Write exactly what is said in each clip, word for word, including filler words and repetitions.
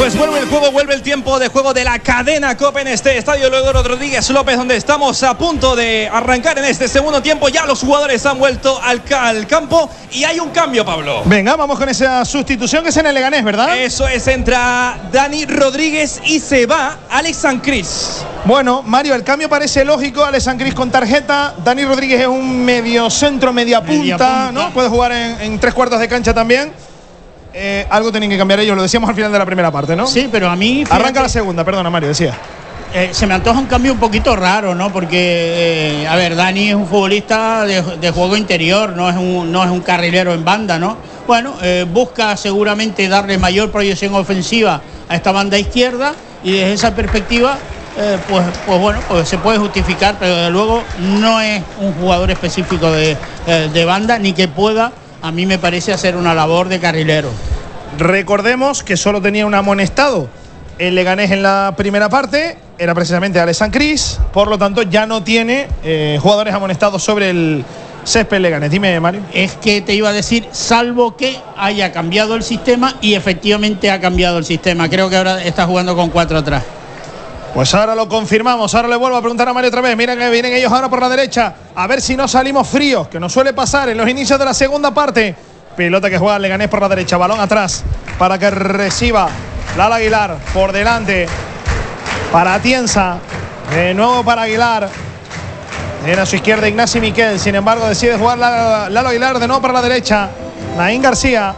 Pues vuelve el juego, vuelve el tiempo de juego de la cadena COPE en este estadio Leodoro Rodríguez López, donde estamos a punto de arrancar en este segundo tiempo. Ya los jugadores han vuelto al, ca al campo y hay un cambio, Pablo. Venga, vamos con esa sustitución que es en el Leganés, ¿verdad? Eso es, entra Dani Rodríguez y se va Alex Sancris. Bueno, Mario, el cambio parece lógico. Alex Sancris con tarjeta. Dani Rodríguez es un medio centro, media punta, media punta. ¿no? Puede jugar en, en tres cuartos de cancha también. Eh, algo tienen que cambiar ellos, lo decíamos al final de la primera parte, ¿no? Sí, pero a mí… Fíjate, arranca la segunda, perdona, Mario, decía. Eh, se me antoja un cambio un poquito raro, ¿no? Porque, eh, a ver, Dani es un futbolista de, de juego interior, no es, un, no es un carrilero en banda, ¿no? Bueno, eh, busca seguramente darle mayor proyección ofensiva a esta banda izquierda y desde esa perspectiva, eh, pues, pues bueno, pues se puede justificar, pero desde luego no es un jugador específico de, eh, de banda ni que pueda… A mí me parece hacer una labor de carrilero. Recordemos que solo tenía un amonestado el Leganés en la primera parte, era precisamente Alex Sancris, por lo tanto ya no tiene eh, jugadores amonestados sobre el césped Leganés. Dime, Mario. Es que te iba a decir, salvo que haya cambiado el sistema, y efectivamente ha cambiado el sistema. Creo que ahora está jugando con cuatro atrás. Pues ahora lo confirmamos, ahora le vuelvo a preguntar a Mario otra vez. Miren que vienen ellos ahora por la derecha, a ver si no salimos fríos, que nos suele pasar en los inicios de la segunda parte. Pelota que juega el Leganés por la derecha, balón atrás para que reciba Lalo Aguilar por delante para Atienza, de nuevo para Aguilar. Viene a su izquierda Ignasi Miquel, sin embargo decide jugar Lalo Aguilar de nuevo para la derecha. Naín García.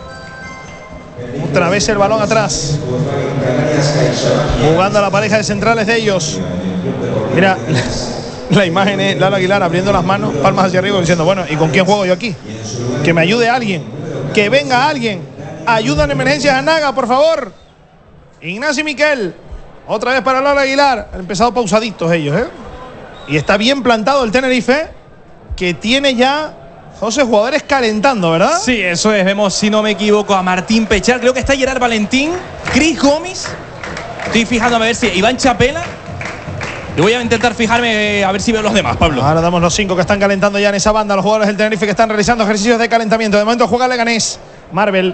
Otra vez el balón atrás. Jugando a la pareja de centrales de ellos. Mira, la imagen es Lalo Aguilar abriendo las manos, palmas hacia arriba, diciendo, bueno, ¿y con quién juego yo aquí? Que me ayude alguien, que venga alguien. Ayuda en emergencias a Naga, por favor. Ignasi Miquel. Otra vez para Lalo Aguilar. Han empezado pausaditos ellos, ¿eh? Y está bien plantado el Tenerife, que tiene ya doce jugadores calentando, ¿verdad? Sí, eso es. Vemos, si no me equivoco, a Martín Pechar. Creo que está Gerard Valentín, Cris Gómez. Estoy fijándome a ver si Iván Chapela. Y voy a intentar fijarme a ver si veo los demás, Pablo. Ahora damos los cinco que están calentando ya en esa banda. Los jugadores del Tenerife que están realizando ejercicios de calentamiento. De momento juega Leganés. Marvel.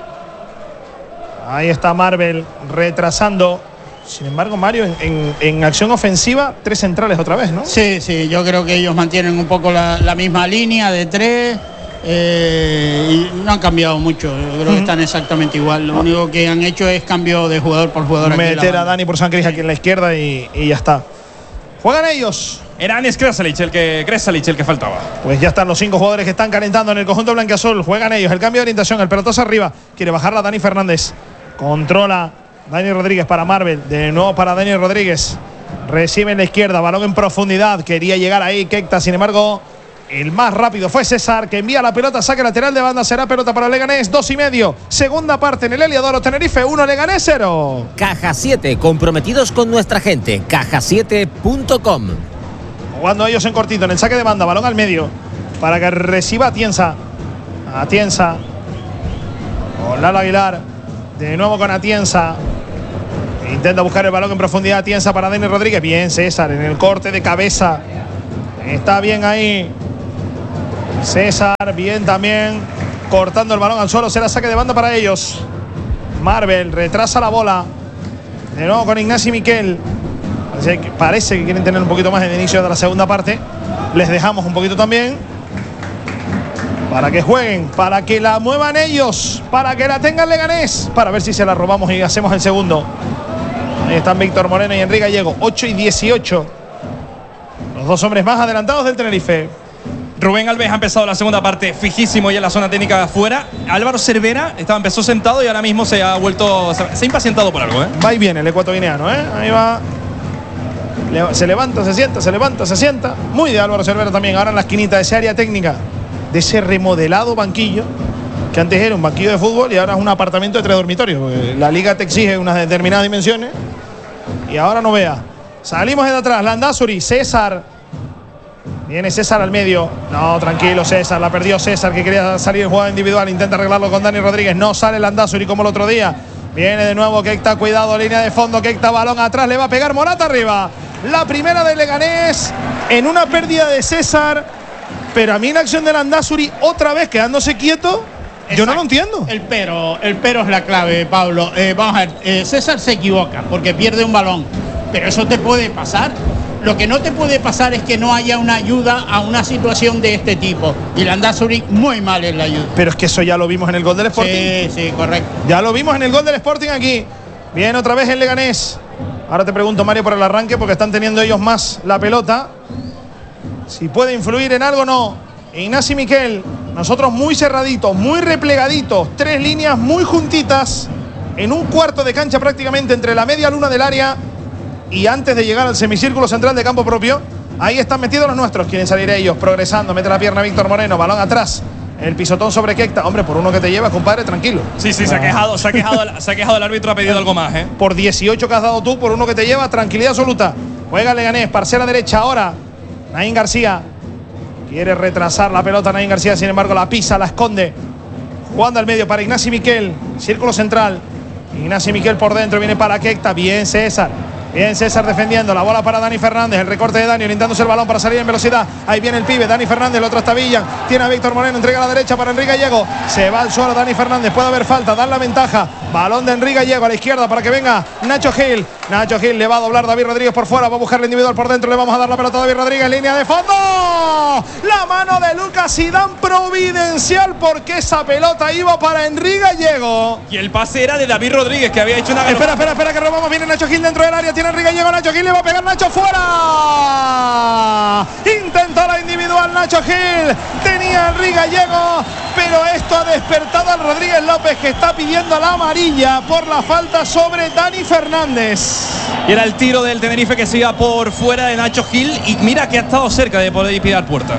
Ahí está Marvel retrasando. Sin embargo, Mario, en, en, en acción ofensiva, tres centrales otra vez, ¿no? Sí, sí, yo creo que ellos mantienen un poco la, la misma línea de tres. Eh, y no han cambiado mucho, yo creo uh-huh. que están exactamente igual. Lo único que han hecho es cambio de jugador por jugador. Meter a Dani por Sancris aquí en la izquierda y, y ya está. Juegan ellos. Era Anis Kresalic el que, Kresalic el que faltaba. Pues ya están los cinco jugadores que están calentando en el conjunto blanquiazul. Juegan ellos. El cambio de orientación, el pelotazo arriba. Quiere bajarla Dani Fernández. Controla Dani Rodríguez para Marvel. De nuevo para Dani Rodríguez. Recibe en la izquierda. Balón en profundidad. Quería llegar ahí Keita. Sin embargo, el más rápido fue César, que envía la pelota. Saque lateral de banda. Será pelota para Leganés. Dos y medio. Segunda parte en el Heliodoro. Tenerife uno, Leganés cero. Caja siete. Comprometidos con nuestra gente. caja siete punto com. Jugando ellos en cortito. En el saque de banda. Balón al medio. Para que reciba Atienza. Atienza. Con Lalo Aguilar. De nuevo con Atienza. Intenta buscar el balón en profundidad. Atienza para Dani Rodríguez. Bien César en el corte de cabeza. Está bien ahí César. Bien también cortando el balón al suelo. Será saque de banda para ellos. Marvel retrasa la bola. De nuevo con Ignasi Miquel. Parece que, parece que quieren tener un poquito más en el inicio de la segunda parte. Les dejamos un poquito también para que jueguen, para que la muevan ellos, para que la tengan Leganés, para ver si se la robamos y hacemos el segundo. Ahí están Víctor Moreno y Enrique Gallego. ocho y dieciocho. Los dos hombres más adelantados del Tenerife. Rubén Alves ha empezado la segunda parte fijísimo ya en la zona técnica de afuera. Álvaro Cervera estaba, empezó sentado y ahora mismo se ha vuelto, se ha impacientado por algo, ¿eh? Va y viene el ecuatoriano, ¿eh? Ahí va. Se levanta, se sienta, se levanta, se sienta. Muy de Álvaro Cervera también. Ahora en la esquinita de esa área técnica, de ese remodelado banquillo, que antes era un banquillo de fútbol y ahora es un apartamento de tres dormitorios. Porque la liga te exige unas determinadas dimensiones y ahora no vea. Salimos de atrás, Landázuri, César. Viene César al medio. No, tranquilo César, la perdió César, que quería salir en jugada individual. Intenta arreglarlo con Dani Rodríguez. No sale Landázuri como el otro día. Viene de nuevo Keita, cuidado, línea de fondo. Keita, balón atrás, le va a pegar Morata arriba. La primera de Leganés en una pérdida de César. Pero a mí la acción de Landázuri, otra vez quedándose quieto, Yo no lo entiendo. El pero, el pero es la clave, Pablo. Eh, vamos a ver, eh, César se equivoca porque pierde un balón, pero eso te puede pasar. Lo que no te puede pasar es que no haya una ayuda a una situación de este tipo. Y Landázuri muy mal en la ayuda. Pero es que eso ya lo vimos en el gol del Sporting. Sí, sí, correcto. Ya lo vimos en el gol del Sporting aquí. Viene otra vez el Leganés. Ahora te pregunto, Mario, por el arranque, porque están teniendo ellos más la pelota. Si puede influir en algo o no. Ignasi Miquel, nosotros muy cerraditos, muy replegaditos, tres líneas muy juntitas, en un cuarto de cancha prácticamente entre la media luna del área y antes de llegar al semicírculo central de campo propio. Ahí están metidos los nuestros. Quieren salir ellos, progresando. Mete la pierna Víctor Moreno, balón atrás. El pisotón sobre Keita. Hombre, por uno que te llevas, compadre, tranquilo. Sí, sí, se ha quejado, se ha quejado, se ha quejado el árbitro, ha pedido algo más, ¿eh? Por dieciocho que has dado tú, por uno que te llevas, tranquilidad absoluta. Juega Leganés, parcela derecha ahora. Naín García. Quiere retrasar la pelota Naín García, sin embargo la pisa, la esconde. Jugando al medio para Ignasi Miquel. Círculo central. Ignasi Miquel por dentro, viene para Keita. Bien César. Bien César defendiendo, la bola para Dani Fernández, el recorte de Dani, orientándose el balón para salir en velocidad. Ahí viene el pibe, Dani Fernández, el otro está Villan, tiene a Víctor Moreno, entrega a la derecha para Enrique Gallego, se va al suelo Dani Fernández, puede haber falta, dan la ventaja, balón de Enrique Gallego a la izquierda para que venga Nacho Gil. Nacho Gil le va a doblar David Rodríguez por fuera, va a buscar el individual por dentro, le vamos a dar la pelota a David Rodríguez, línea de fondo. La mano de Lucas Zidane providencial, porque esa pelota iba para Enrique Gallego. Y el pase era de David Rodríguez, que había hecho una... Espera, espera, espera, que robamos, viene Nacho Gil dentro del área, tiene Enrique Gallego, Nacho Gil le va a pegar, Nacho fuera. Intentó la individual Nacho Gil, tenía Enrique Gallego, pero esto ha despertado al Rodríguez López, que está pidiendo la amarilla por la falta sobre Dani Fernández. Y era el tiro del Tenerife que se iba por fuera de Nacho Gil, y mira que ha estado cerca de poder pillar puerta.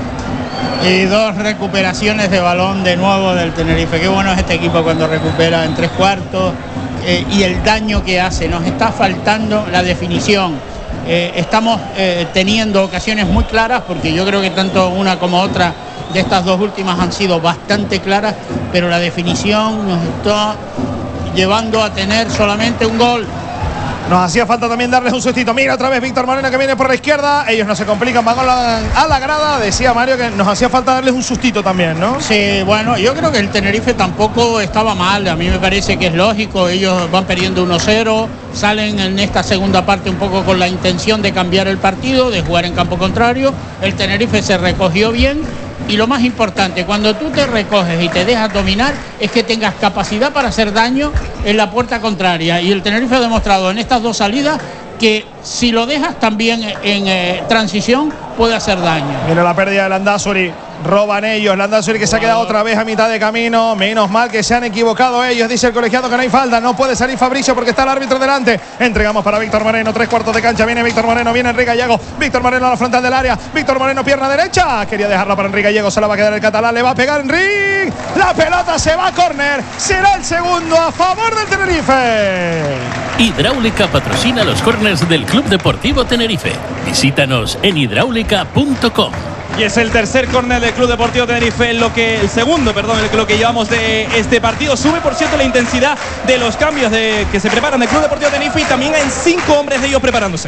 Y dos recuperaciones de balón de nuevo del Tenerife. Qué bueno es este equipo cuando recupera en tres cuartos. Eh, y el daño que hace, nos está faltando la definición. Eh, estamos eh, teniendo ocasiones muy claras, porque yo creo que tanto una como otra de estas dos últimas han sido bastante claras, pero la definición nos está llevando a tener solamente un gol. Nos hacía falta también darles un sustito. Mira otra vez Víctor Moreno, que viene por la izquierda. Ellos no se complican, van a la, a la grada. Decía Mario que nos hacía falta darles un sustito también, ¿no? Sí, bueno, yo creo que el Tenerife tampoco estaba mal. A mí me parece que es lógico. Ellos van perdiendo uno cero. Salen en esta segunda parte un poco con la intención de cambiar el partido, de jugar en campo contrario. El Tenerife se recogió bien. Y lo más importante, cuando tú te recoges y te dejas dominar, es que tengas capacidad para hacer daño en la puerta contraria. Y el Tenerife ha demostrado en estas dos salidas que si lo dejas también en eh, transición puede hacer daño. Mira la pérdida de Landázuri. Roban ellos, Landázuri que se ha quedado otra vez a mitad de camino. Menos mal que se han equivocado ellos, dice el colegiado que no hay falta. No puede salir Fabricio porque está el árbitro delante. Entregamos para Víctor Moreno, tres cuartos de cancha. Viene Víctor Moreno, viene Enrique Gallego. Víctor Moreno a la frontal del área. Víctor Moreno, pierna derecha. Quería dejarla para Enrique Gallego, se la va a quedar el catalán. Le va a pegar Enrique. La pelota se va a córner. Será el segundo a favor del Tenerife. Hidráulica patrocina los córners del Club Deportivo Tenerife. Visítanos en hidráulica punto com. Y es el tercer córner del Club Deportivo Tenerife, lo que, el segundo, perdón, lo que llevamos de este partido. Sube, por cierto, la intensidad de los cambios de, que se preparan del Club Deportivo Tenerife, y también hay cinco hombres de ellos preparándose.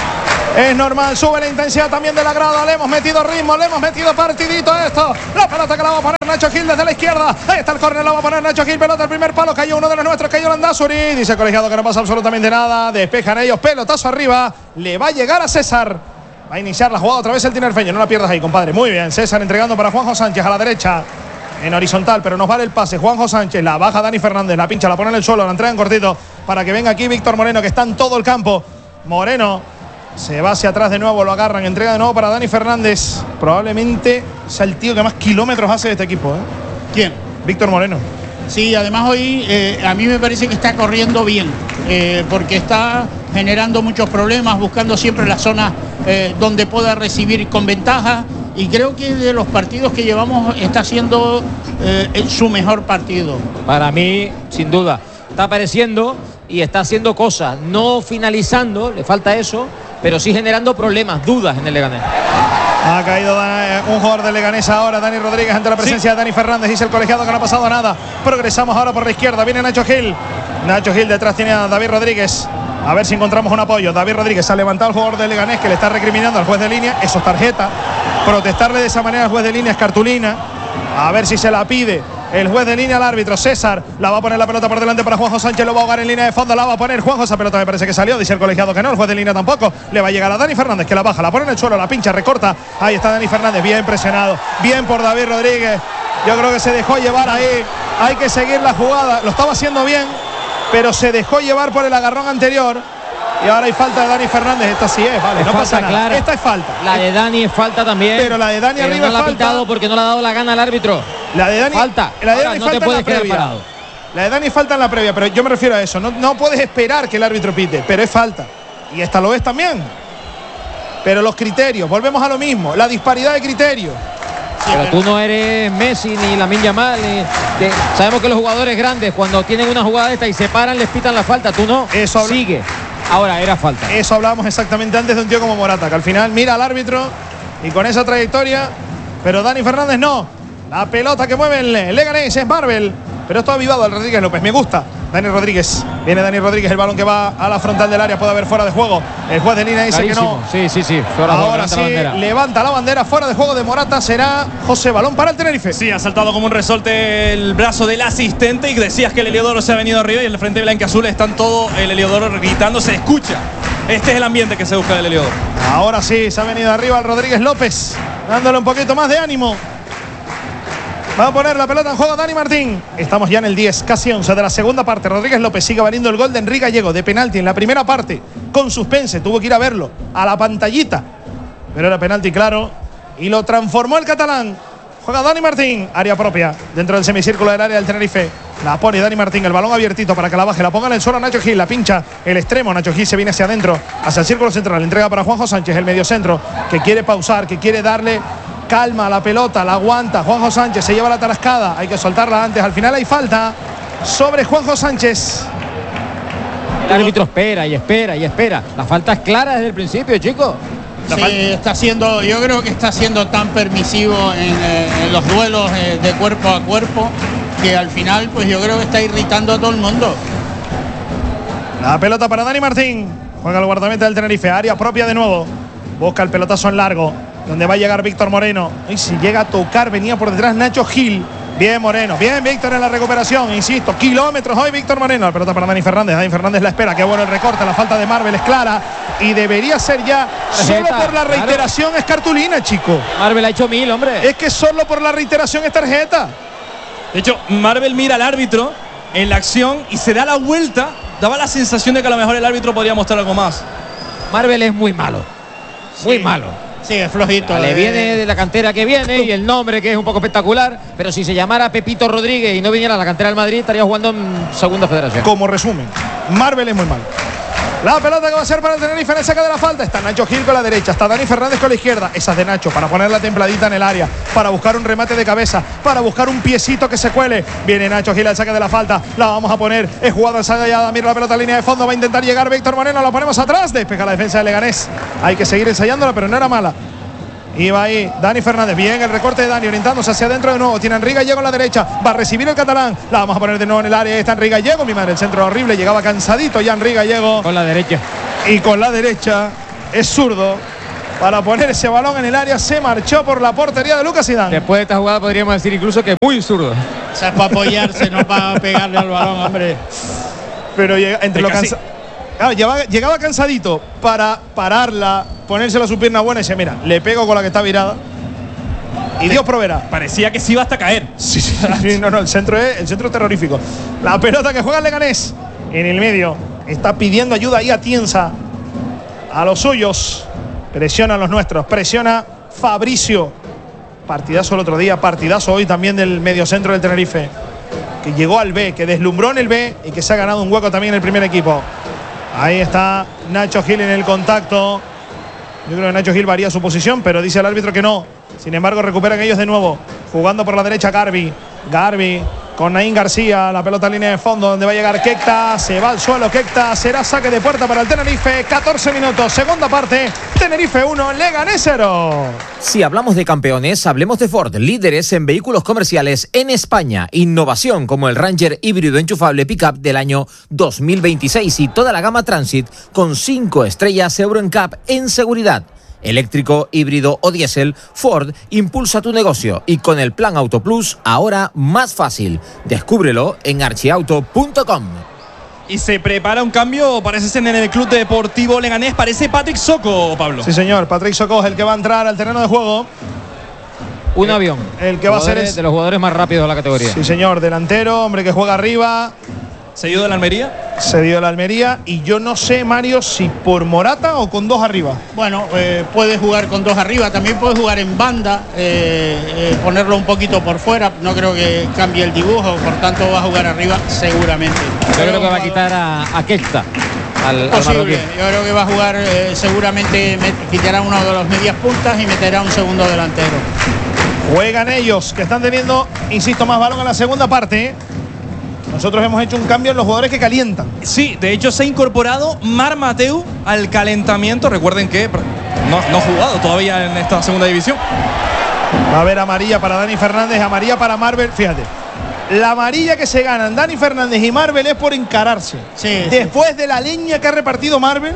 Es normal, sube la intensidad también de la grada. Le hemos metido ritmo, le hemos metido partidito a esto. La pelota que la va a poner Nacho Gil desde la izquierda. Ahí está el córner, la va a poner Nacho Gil. Pelota al primer palo, cayó uno de los nuestros, cayó Landázuri. Dice el colegiado que no pasa absolutamente nada. Despejan ellos, pelotazo arriba. Le va a llegar a César. Va a iniciar la jugada otra vez el tinerfeño. No la pierdas ahí, compadre. Muy bien, César entregando para Juanjo Sánchez a la derecha. En horizontal, pero nos vale el pase. Juanjo Sánchez, la baja Dani Fernández, la pincha, la pone en el suelo, la entrega en cortito para que venga aquí Víctor Moreno, que está en todo el campo. Moreno se va hacia atrás de nuevo, lo agarran, entrega de nuevo para Dani Fernández. Probablemente sea el tío que más kilómetros hace de este equipo, ¿eh? ¿Quién? Víctor Moreno. Sí, además hoy eh, a mí me parece que está corriendo bien, eh, porque está generando muchos problemas, buscando siempre la zona eh, donde pueda recibir con ventaja, y creo que de los partidos que llevamos está siendo eh, su mejor partido. Para mí, sin duda, está apareciendo y está haciendo cosas, no finalizando, le falta eso, pero sí generando problemas, dudas en el Leganés. Ha caído un jugador del Leganés ahora, Dani Rodríguez, ante la presencia sí. de Dani Fernández. Dice el colegiado que no ha pasado nada. Progresamos ahora por la izquierda. Viene Nacho Gil. Nacho Gil detrás tiene a David Rodríguez. A ver si encontramos un apoyo. David Rodríguez ha levantado al jugador del Leganés, que le está recriminando al juez de línea. Eso es tarjeta. Protestarle de esa manera al juez de línea es cartulina. A ver si se la pide el juez de línea al árbitro. César la va a poner la pelota por delante para Juanjo Sánchez. Lo va a ahogar en línea de fondo. La va a poner Juanjo. Esa pelota me parece que salió. Dice el colegiado que no. El juez de línea tampoco. Le va a llegar a Dani Fernández, que la baja, la pone en el suelo, la pincha, recorta. Ahí está Dani Fernández. Bien presionado. Bien por David Rodríguez. Yo creo que se dejó llevar ahí. Hay que seguir la jugada. Lo estaba haciendo bien, pero se dejó llevar por el agarrón anterior. Y ahora hay falta de Dani Fernández. Esta sí es, vale, es no pasa nada. Clara. Esta es falta. La de Dani es falta también. Pero la de Dani pero arriba no la es ha falta. pitado porque no le ha dado la gana al árbitro. La de Dani falta. La de Ahora, Dani no falta te puedes en la quedar previa. parado. La de Dani falta en la previa, pero yo me refiero a eso. No, no puedes esperar que el árbitro pite, pero es falta. Y esta lo es también. Pero los criterios, volvemos a lo mismo. La disparidad de criterios. Sí, pero, pero tú no eres Messi ni Lamine Yamal. Ni, que sabemos que los jugadores grandes, cuando tienen una jugada de esta y se paran, les pitan la falta. Tú no. Eso habla... Sigue. Ahora era falta. Eso hablábamos exactamente antes de un tío como Morata, que al final mira al árbitro y con esa trayectoria. Pero Dani Fernández no. La pelota que mueve el Leganés es Marvel. Pero esto ha avivado al Rodríguez López. Me gusta. Dani Rodríguez. Viene Dani Rodríguez. El balón que va a la frontal del área. Puede haber fuera de juego. El juez de línea dice Clarísimo. que no. Sí, sí, sí. Fuera Ahora levanta sí, la bandera. levanta la bandera. Fuera de juego de Morata. Será José, balón para el Tenerife. Sí, ha saltado como un resorte el brazo del asistente. Y decías que el Heliodoro se ha venido arriba. Y en el frente blanquiazul están todo el Heliodoro gritando. Se escucha. Este es el ambiente que se busca del Heliodoro. Ahora sí, se ha venido arriba el Rodríguez López, dándole un poquito más de ánimo. Va a poner la pelota en juego Dani Martín. Estamos ya en el diez, casi once de la segunda parte. Rodríguez López sigue valiendo el gol de Enrique Gallego de penalti en la primera parte, con suspense. Tuvo que ir a verlo a la pantallita, pero era penalti claro y lo transformó el catalán. Juega Dani Martín, área propia, dentro del semicírculo del área del Tenerife. La pone Dani Martín, el balón abiertito para que la baje, la ponga en el suelo Nacho Gil, la pincha el extremo. Nacho Gil se viene hacia adentro, hacia el círculo central. Entrega para Juanjo Sánchez, el mediocentro, que quiere pausar, que quiere darle calma a la pelota, la aguanta. Juanjo Sánchez se lleva la tarascada, hay que soltarla antes. Al final hay falta sobre Juanjo Sánchez. El árbitro espera y espera y espera. La falta es clara desde el principio, chicos. Sí, está siendo, yo creo que está siendo tan permisivo en, eh, en los duelos eh, de cuerpo a cuerpo que al final pues yo creo que está irritando a todo el mundo. La pelota para Dani Martín. Juega el guardameta del Tenerife, área propia de nuevo. Busca el pelotazo en largo, donde va a llegar Víctor Moreno. Y si llega a tocar, venía por detrás Nacho Gil. Bien Moreno, bien Víctor en la recuperación, insisto, kilómetros hoy Víctor Moreno. La pelota para Dani Fernández, Dani Fernández la espera, qué bueno el recorte, la falta de Marvel es clara y debería ser ya, solo por la reiteración es cartulina, chico. Marvel ha hecho mil, hombre. Es que solo por la reiteración es tarjeta. De hecho, Marvel mira al árbitro en la acción y se da la vuelta. Daba la sensación de que a lo mejor el árbitro podría mostrar algo más. Marvel es muy malo, muy Sí. malo. Sí, es flojito. Le eh. viene de la cantera que viene y el nombre que es un poco espectacular, pero si se llamara Pepito Rodríguez y no viniera a la cantera del Madrid, estaría jugando en segunda federación. Como resumen, Marvel es muy malo. La pelota que va a ser para el Tenerife en el saque de la falta. Está Nacho Gil con la derecha, está Dani Fernández con la izquierda. Esa es de Nacho para ponerla templadita en el área, para buscar un remate de cabeza, para buscar un piecito que se cuele. Viene Nacho Gil al saque de la falta, la vamos a poner. Es jugada ensayada, mira la pelota en línea de fondo, va a intentar llegar Víctor Moreno, la ponemos atrás, despeja la defensa de Leganés. Hay que seguir ensayándola, pero no era mala. Y va ahí Dani Fernández, bien el recorte de Dani, orientándose hacia adentro de nuevo. Tiene a Enrique Gallego en la derecha, va a recibir el catalán. La vamos a poner de nuevo en el área, ahí está Enrique Gallego. Mi madre, el centro horrible, llegaba cansadito ya Enrique Gallego. Con la derecha. Y con la derecha es zurdo para poner ese balón en el área. Se marchó por la portería de Lucas Zidane. Después de esta jugada podríamos decir incluso que muy zurdo. O sea, es para apoyarse, no para pegarle al balón, hombre. Pero llega, entre lo casi- cansa claro, llegaba, llegaba cansadito para pararla, ponérsela a su pierna buena y dice, mira, le pego con la que está virada. Y Dios proveerá. Parecía que sí iba hasta caer. Sí, sí, sí, no, no, el centro es, el centro es terrorífico. La pelota que juega el Leganés en el medio. Está pidiendo ayuda ahí a Tienza. A los suyos. Presiona a los nuestros. Presiona Fabricio. Partidazo el otro día. Partidazo hoy también del mediocentro del Tenerife. Que llegó al B, que deslumbró en el B y que se ha ganado un hueco también en el primer equipo. Ahí está Nacho Gil en el contacto. Yo creo que Nacho Gil varía su posición, pero dice el árbitro que no. Sin embargo, recuperan ellos de nuevo. Jugando por la derecha Garbi. Garbi con Naín García. La pelota en línea de fondo donde va a llegar Kekta. Se va al suelo Kekta. Será saque de puerta para el Tenerife. catorce minutos. Segunda parte. Tenerife uno, Leganés cero. Si hablamos de campeones, hablemos de Ford, líderes en vehículos comerciales en España. Innovación como el Ranger híbrido enchufable pickup del año dos mil veintiséis y toda la gama Transit con cinco estrellas Euro N C A P en seguridad. Eléctrico, híbrido o diésel, Ford impulsa tu negocio y con el plan Auto Plus ahora más fácil. Descúbrelo en archiauto punto com. Y se prepara un cambio, parece ser en el Club Deportivo Leganés, parece Patrick Soko, Pablo. Sí, señor, Patrick Soko es el que va a entrar al terreno de juego. Un avión. El que va a ser es... de los jugadores más rápidos de la categoría. Sí, señor, delantero, hombre que juega arriba. ¿Seguido de la Almería? Seguido de la Almería. Y yo no sé, Mario, si por Morata o con dos arriba. Bueno, eh, puede jugar con dos arriba, también puede jugar en banda, eh, eh, ponerlo un poquito por fuera. No creo que cambie el dibujo, por tanto va a jugar arriba seguramente. Yo creo, creo que va a quitar a, a Keita. Al, posible. Al Yo creo que va a jugar eh, seguramente, met, quitará uno de los medias puntas y meterá un segundo delantero. Juegan ellos, que están teniendo, insisto, más balón en la segunda parte. Nosotros hemos hecho un cambio en los jugadores que calientan. Sí, de hecho se ha incorporado Marc Mateu al calentamiento. Recuerden que no, no ha jugado todavía en esta segunda división. Va a haber amarilla para Dani Fernández, amarilla para Marvel. Fíjate, la amarilla que se ganan Dani Fernández y Marvel es por encararse. Sí, Después sí. de la leña que ha repartido Marvel,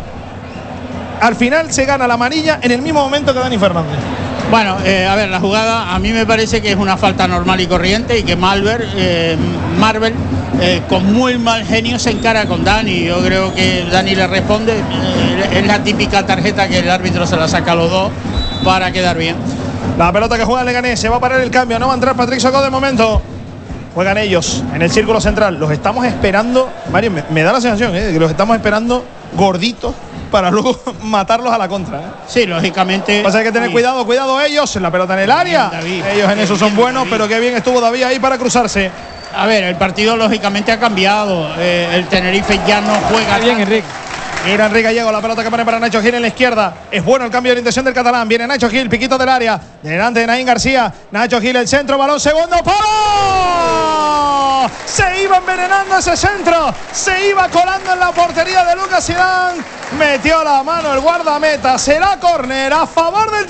al final se gana la amarilla en el mismo momento que Dani Fernández. Bueno, eh, a ver, la jugada a mí me parece que es una falta normal y corriente y que Marvel, eh, Marvel eh, con muy mal genio se encara con Dani. Yo creo que Dani le responde, eh, es la típica tarjeta que el árbitro se la saca a los dos para quedar bien. La pelota que juega el Leganés, se va a parar el cambio, no va a entrar Patrick Soko de momento. Juegan ellos en el círculo central, los estamos esperando, Mario, me, me da la sensación eh, de que los estamos esperando gorditos para luego matarlos a la contra. ¿eh? Sí, lógicamente. Pues hay que tener cuidado, cuidado ellos, la pelota en el área. David, ellos en eso son buenos, David. Pero qué bien estuvo David ahí para cruzarse. A ver, el partido lógicamente ha cambiado. Eh, el Tenerife ya no juega bien, Enrique. Mira Enrique Gallego, la pelota que pone para Nacho Gil en la izquierda. Es bueno el cambio de orientación del catalán. Viene Nacho Gil, piquito del área. Delante de Naín García. Nacho Gil, el centro, balón segundo. ¡Palo! Se iba envenenando ese centro. Se iba colando en la portería de Lucas Zidane. Metió la mano el guardameta. Será córner a favor del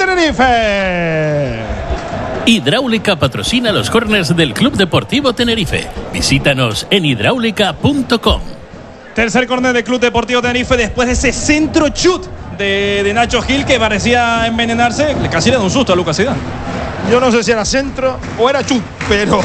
Tenerife. Hidráulica patrocina los corners del Club Deportivo Tenerife. Visítanos en hidráulica punto com. Tercer córner del Club Deportivo Tenerife después de ese centro chut de, de Nacho Gil que parecía envenenarse. Casi le da un susto a Lucas Zidane. Yo no sé si era centro o era chut, pero...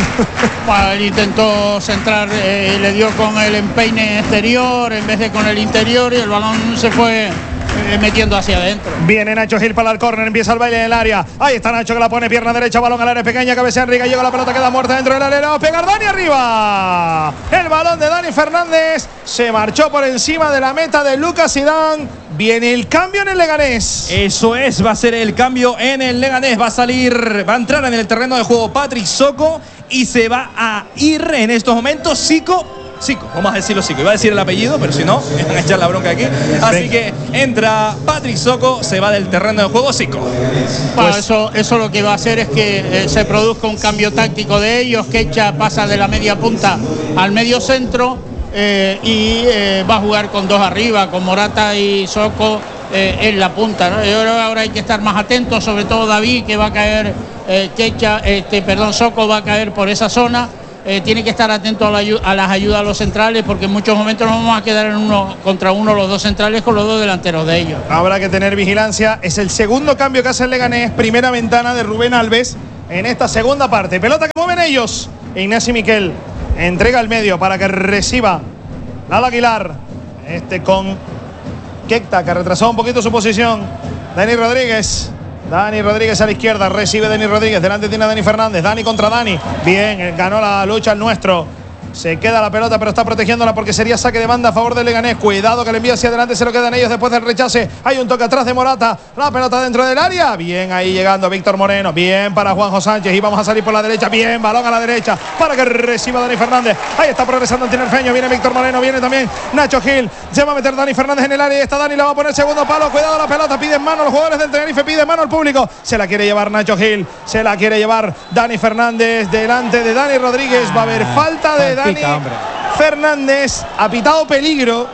Bueno, él intentó centrar, eh, le dio con el empeine exterior en vez de con el interior y el balón se fue eh, metiendo hacia adentro. Viene Nacho Gil para el córner, empieza el baile en el área. Ahí está Nacho que la pone, pierna derecha, balón al área pequeña, cabecea Enrique, llega la pelota, queda muerta dentro del área, va a pegar Dani arriba. El balón de Dani Fernández se marchó por encima de la meta de Lucas Zidane. Viene el cambio en el Leganés. Eso es, va a ser el cambio en el Leganés. Va a salir, va a entrar en el terreno de juego Patrick Soko y se va a ir en estos momentos Zico. Zico, vamos a decirlo Zico. Iba a decir el apellido, pero si no, me van a echar la bronca aquí. Así que entra Patrick Soko, se va del terreno de juego Zico. Bueno, pues eso, eso lo que va a hacer es que eh, se produzca un cambio táctico de ellos. Keita pasa de la media punta al medio centro. Eh, y eh, va a jugar con dos arriba, con Morata y Soko eh, en la punta, ¿no? Yo creo que ahora hay que estar más atentos, sobre todo David, que va a caer, eh, Keita, este, perdón, Soko va a caer por esa zona. Eh, tiene que estar atento a, la, a las ayudas a los centrales, porque en muchos momentos nos vamos a quedar en uno contra uno los dos centrales con los dos delanteros de ellos. Habrá que tener vigilancia. Es el segundo cambio que hace el Leganés, primera ventana de Rubén Alves en esta segunda parte. Pelota que mueven ellos. Ignacio Miquel entrega al medio para que reciba Lalo Aguilar. Este con Keita, que retrasó un poquito su posición. Dani Rodríguez. Dani Rodríguez a la izquierda. Recibe Dani Rodríguez. Delante tiene a Dani Fernández. Dani contra Dani. Bien, ganó la lucha el nuestro. Se queda la pelota, pero está protegiéndola porque sería saque de banda a favor del Leganés. Cuidado que le envía hacia adelante, se lo quedan ellos después del rechace. Hay un toque atrás de Morata. La pelota dentro del área. Bien ahí llegando Víctor Moreno. Bien para Juanjo Sánchez. Y vamos a salir por la derecha. Bien, balón a la derecha para que reciba Dani Fernández. Ahí está progresando el tinerfeño. Viene Víctor Moreno. Viene también Nacho Gil. Se va a meter Dani Fernández en el área. Y está Dani, la va a poner segundo palo. Cuidado la pelota. Pide mano los jugadores del Tenerife. Pide mano al público. Se la quiere llevar Nacho Gil. Se la quiere llevar Dani Fernández. Delante de Dani Rodríguez. Va a haber falta de Dani Fernández, ha pitado peligro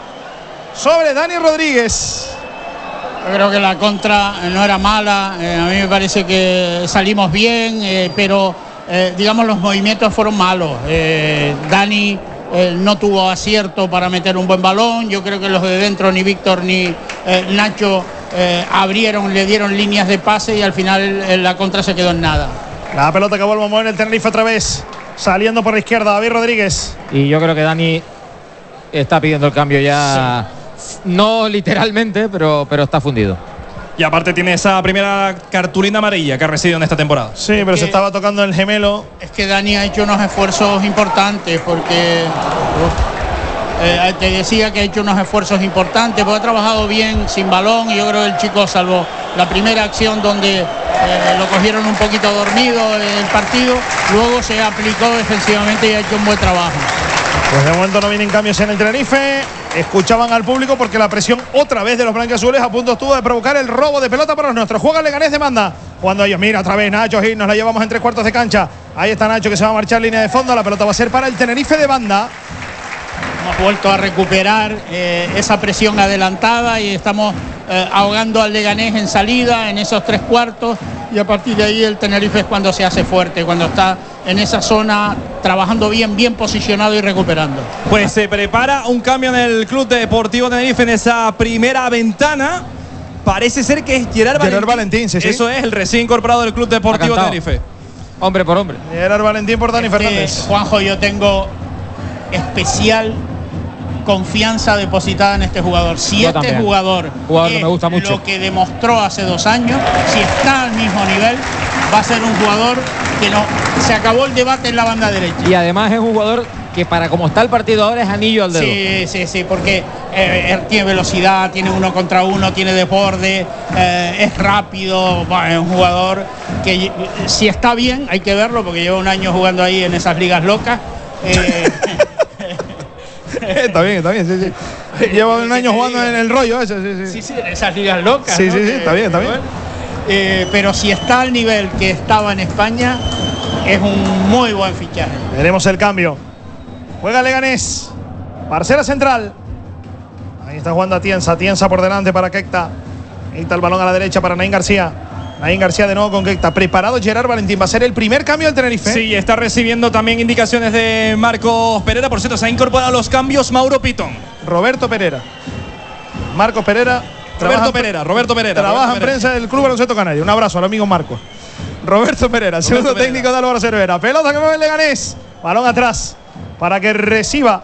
sobre Dani Rodríguez. Yo creo que la contra no era mala, eh, a mí me parece que salimos bien, eh, pero eh, digamos los movimientos fueron malos. Eh, Dani eh, no tuvo acierto para meter un buen balón, yo creo que los de dentro, ni Víctor ni eh, Nacho, eh, abrieron, le dieron líneas de pase y al final eh, la contra se quedó en nada. La pelota que vuelve a mover el Tenerife otra vez, saliendo por la izquierda, David Rodríguez. Y yo creo que Dani está pidiendo el cambio ya, sí. No literalmente, pero, pero está fundido. Y aparte tiene esa primera cartulina amarilla que ha recibido en esta temporada. Sí, pero se estaba tocando el gemelo. Es que Dani ha hecho unos esfuerzos importantes porque... Eh, te decía que ha hecho unos esfuerzos importantes, porque ha trabajado bien sin balón y yo creo que el chico, salvo la primera acción donde eh, lo cogieron un poquito dormido en el partido, luego se aplicó defensivamente y ha hecho un buen trabajo. Pues de momento no vienen cambios en el Tenerife. Escuchaban al público porque la presión otra vez de los blanquiazules a punto estuvo de provocar el robo de pelota para los nuestros. Juega el Leganés de banda. Cuando ellos, mira otra vez Nacho Gil, nos la llevamos en tres cuartos de cancha. Ahí está Nacho que se va a marchar línea de fondo. La pelota va a ser para el Tenerife de banda. Hemos vuelto a recuperar eh, esa presión adelantada y estamos eh, ahogando al Leganés en salida, en esos tres cuartos, y a partir de ahí el Tenerife es cuando se hace fuerte, cuando está en esa zona trabajando bien, bien posicionado y recuperando. Pues se prepara un cambio en el Club Deportivo Tenerife en esa primera ventana. Parece ser que es Gerard Valentín. Gerard Valentín, sí, sí. Eso es, el recién incorporado del Club Deportivo Tenerife. Hombre por hombre. Gerard Valentín por Dani este, Fernández. Juanjo, yo tengo especial confianza depositada en este jugador. Si Yo este también. jugador, jugador es que me gusta mucho. lo que demostró hace dos años, si está al mismo nivel, va a ser un jugador que no se acabó el debate en la banda derecha. Y además es un jugador que para como está el partido ahora es anillo al dedo. Sí, sí, sí, porque eh, él tiene velocidad, tiene uno contra uno, tiene desborde, eh, es rápido, bueno, es un jugador que si está bien, hay que verlo porque lleva un año jugando ahí en esas ligas locas. Eh, Está bien, está bien, sí, sí. Lleva un año jugando en el rollo ese, sí, sí. Sí, sí, en esas ligas locas. Sí, ¿no? sí, sí, Que, está bien, está bien. Eh, pero si está al nivel que estaba en España, es un muy buen fichaje. Veremos el cambio. Juega Leganés. Parcela central. Ahí está jugando Atienza. Atienza por delante para Keita. Keita el balón a la derecha para Naín García. Naín García de nuevo con Keita. Preparado Gerard Valentín. Va a ser el primer cambio del Tenerife. Sí, está recibiendo también indicaciones de Marcos Pereira. Por cierto, se ha incorporado a los cambios Mauro Pitón. Roberto Pereira. Marcos Pereira. Roberto Pereira, Roberto Pereira. Trabaja Roberto en prensa del Club Baloncesto Canario. Un abrazo al amigo Marcos. Roberto Pereira, Roberto segundo Pereira. Técnico de Álvaro Cervera. Pelota que mueve el Leganés. Balón atrás para que reciba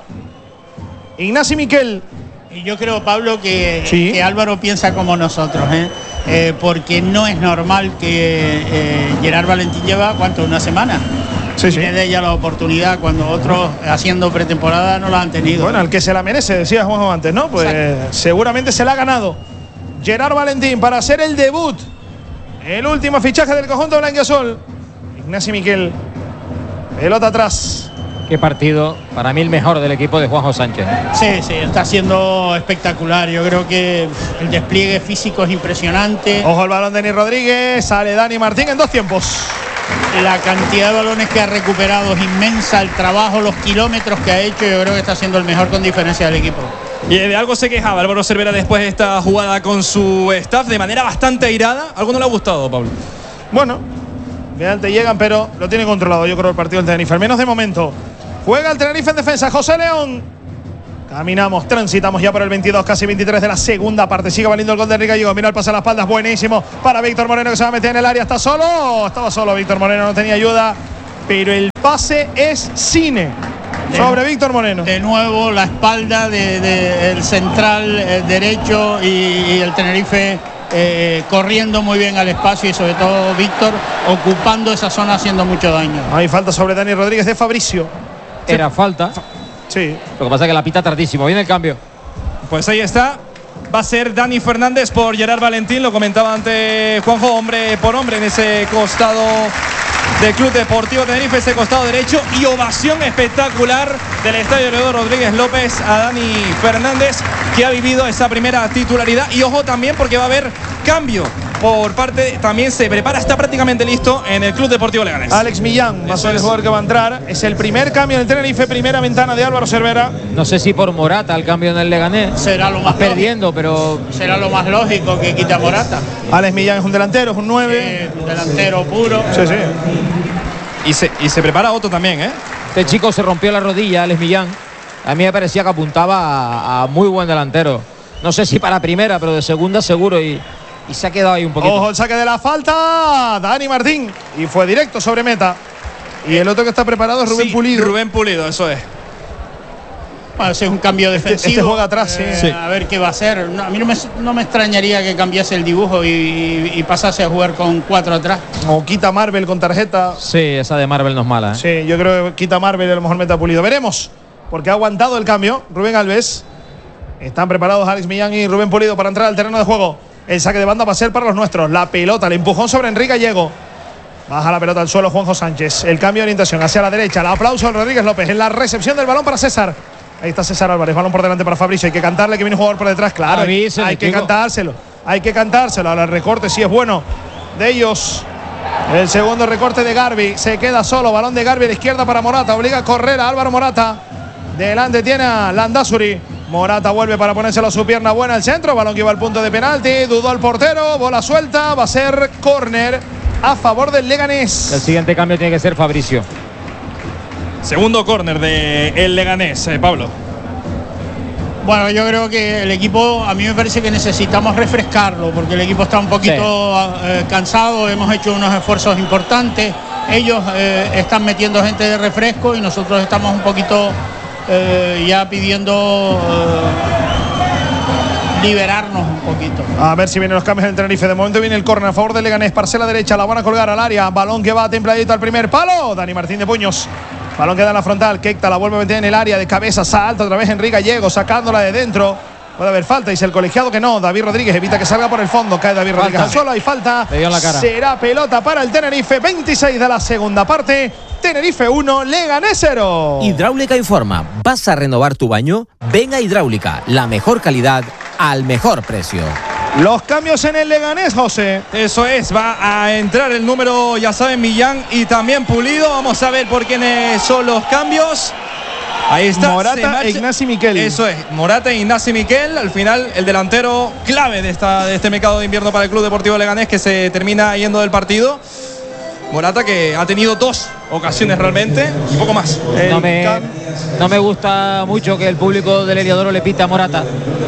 Ignacio Miquel. Y yo creo, Pablo, que, sí. que Álvaro piensa como nosotros, ¿eh? Eh, porque no es normal que eh, Gerard Valentín lleva, ¿cuánto? Una semana. Sí, sí. Tiene ella la oportunidad cuando otros haciendo pretemporada no la han tenido. Bueno, al que se la merece, decía Juanjo antes, ¿no? Pues exacto. Seguramente se la ha ganado Gerard Valentín para hacer el debut. El último fichaje del conjunto blanquiazul. Ignacio Miquel. Pelota atrás. Qué partido, para mí el mejor del equipo de Juanjo Sánchez. Sí, sí, está siendo espectacular. Yo creo que el despliegue físico es impresionante. Ojo al balón de Denis Rodríguez, sale Dani Martín en dos tiempos. La cantidad de balones que ha recuperado es inmensa, el trabajo, los kilómetros que ha hecho, yo creo que está siendo el mejor con diferencia del equipo. Y de algo se quejaba Álvaro Cervera después de esta jugada con su staff de manera bastante airada. ¿Algo no le ha gustado, Pablo? Bueno, mediante llegan, pero lo tiene controlado, yo creo, el partido del Tenerife, al menos de momento. Juega el Tenerife en defensa, José León. Caminamos, transitamos ya por el veintidós, casi veintitrés de la segunda parte. Sigue valiendo el gol de Enrique Gallego. Mira el pase a las espaldas, buenísimo para Víctor Moreno, que se va a meter en el área. ¿Está solo? Estaba solo Víctor Moreno, no tenía ayuda. Pero el pase es cine sobre de, Víctor Moreno. De nuevo la espalda del de, de central eh, derecho y, y el Tenerife eh, corriendo muy bien al espacio y sobre todo Víctor ocupando esa zona haciendo mucho daño. Hay falta sobre Dani Rodríguez de Fabricio. Era falta. Sí. Lo que pasa es que la pita tardísimo. Viene el cambio. Pues ahí está. Va a ser Dani Fernández por Gerard Valentín. Lo comentaba antes Juanjo, hombre por hombre en ese costado del Club Deportivo Tenerife, ese costado derecho. Y ovación espectacular del estadio Leodoro Rodríguez López a Dani Fernández, que ha vivido esa primera titularidad. Y ojo también porque va a haber cambio por parte, también se prepara, está prácticamente listo en el Club Deportivo Leganés. Alex Millán va a ser el jugador que va a entrar. Es el primer cambio del Tenerife, primera ventana de Álvaro Cervera. No sé si por Morata el cambio en el Leganés. Será lo más lógico, perdiendo, pero será lo más lógico que quita Morata. Alex Millán es un delantero, es un nueve. Eh, un delantero puro. Sí, sí. Y se, y se prepara Otto también, ¿eh? Este chico se rompió la rodilla, Alex Millán. A mí me parecía que apuntaba a, a muy buen delantero. no sé si para primera, pero de segunda seguro, y, y se ha quedado ahí un poquito. Ojo, el saque de la falta, Dani Martín, y fue directo sobre meta. Y el otro que está preparado es Rubén Sí, Pulido. Rubén Pulido, eso es. Bueno, ese es un cambio Este- defensivo. este juega atrás, eh, sí. A ver qué va a hacer. No, a mí no me, no me extrañaría que cambiase el dibujo y, y- y pasase a jugar con cuatro atrás. O quita Marvel con tarjeta. Sí, esa de Marvel no es mala, ¿eh? Sí, yo creo que quita Marvel y a lo mejor mete a Pulido. Veremos, porque ha aguantado el cambio Rubén Alves. Están preparados Alex Millán y Rubén Pulido para entrar al terreno de juego. El saque de banda va a ser para los nuestros. La pelota, el empujón sobre Enrique Gallego. Baja la pelota al suelo Juanjo Sánchez. El cambio de orientación hacia la derecha. El aplauso de Rodríguez López en la recepción del balón para César. Ahí está César Álvarez. Balón por delante para Fabricio. Hay que cantarle que viene un jugador por detrás. Claro, Avísele, hay que chico. cantárselo. Hay que cantárselo. Ahora el recorte sí es bueno de ellos. El segundo recorte de Garbi. Se queda solo. Balón de Garbi a la izquierda para Morata. Obliga a correr a Álvaro Morata. Delante tiene a Landázuri. Morata vuelve para ponérselo a su pierna buena al centro. Balón que va al punto de penalti. Dudó el portero. Bola suelta. Va a ser córner a favor del Leganés. El siguiente cambio tiene que ser Fabricio. Segundo córner de el Leganés, eh, Pablo. Bueno, yo creo que el equipo, a mí me parece que necesitamos refrescarlo, porque el equipo está un poquito eh, cansado, hemos hecho unos esfuerzos importantes, ellos eh, están metiendo gente de refresco y nosotros estamos un poquito eh, ya pidiendo eh, liberarnos un poquito. A ver si vienen los cambios del Tenerife. De momento viene el córner a favor del Leganés. Parcela derecha, la van a colgar al área. Balón que va templadito al primer palo. Dani Martín de puños. Balón que da en la frontal. Keita la vuelve a meter en el área de cabeza. Salta otra vez Enrique Gallego, sacándola de dentro. Puede haber falta. Dice el colegiado que no. David Rodríguez evita que salga por el fondo. Cae David Rodríguez al suelo. Hay falta. Le dio en la cara. Será pelota para el Tenerife. veintiséis de la segunda parte. Tenerife uno, Leganés cero. Hidráulica informa. ¿Vas a renovar tu baño? Ven a Hidráulica. La mejor calidad al mejor precio. Los cambios en el Leganés, José. Eso es, va a entrar el número, ya saben, Millán y también Pulido. Vamos a ver por quiénes son los cambios. Ahí está. Morata e Ignasi Miquel. Eso es, Morata e Ignasi Miquel. Al final, el delantero clave de, esta, de este mercado de invierno para el Club Deportivo Leganés, que se termina yendo del partido. Morata, que ha tenido dos ocasiones realmente y poco más. No me, no me gusta mucho que el público del Heliodoro le pita a Morata.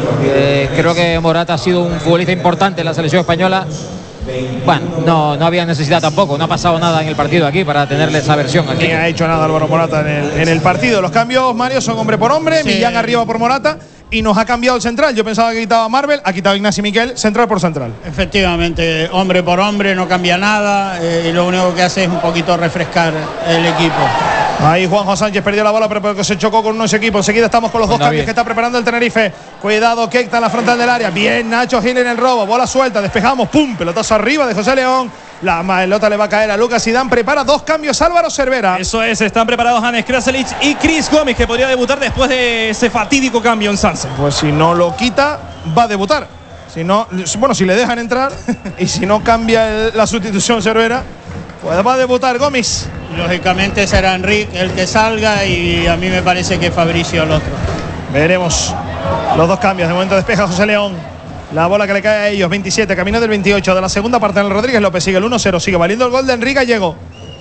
Eh, creo que Morata ha sido un futbolista importante en la selección española. Bueno, no, no había necesidad tampoco. No ha pasado nada en el partido aquí para tenerle esa versión aquí. Ni ha hecho nada Álvaro Morata en el, en el partido. Los cambios, Mario, son hombre por hombre. Sí. Millán arriba por Morata. Y nos ha cambiado el central. Yo pensaba que quitaba Marvel. Ha quitado Ignasi Miquel. Central por central. Efectivamente, hombre por hombre, no cambia nada eh, y lo único que hace es un poquito refrescar el equipo. Ahí Juanjo Sánchez perdió la bola, pero porque se chocó con unos equipos. Enseguida estamos con los dos Anda cambios bien. que está preparando el Tenerife. Cuidado, Keita en la frontal del área. Bien, Nacho Gil en el robo. Bola suelta, despejamos. Pum, pelotazo arriba de José León. La pelota le va a caer a Lucas Zidane. Prepara dos cambios Álvaro Cervera. Eso es, están preparados Hannes Kraselic y Chris Gómez, que podría debutar después de ese fatídico cambio en Sanse. Pues si no lo quita, va a debutar. Si no, bueno, si le dejan entrar y si no cambia el- la sustitución Cervera, pues va a debutar Gómez. Lógicamente será Enrique el que salga y a mí me parece que Fabricio el otro. Veremos los dos cambios. De momento despeja José León. La bola que le cae a ellos, veintisiete, camino del veintiocho de la segunda parte. En el Rodríguez López sigue el uno cero, sigue valiendo el gol de Enrique Gallego.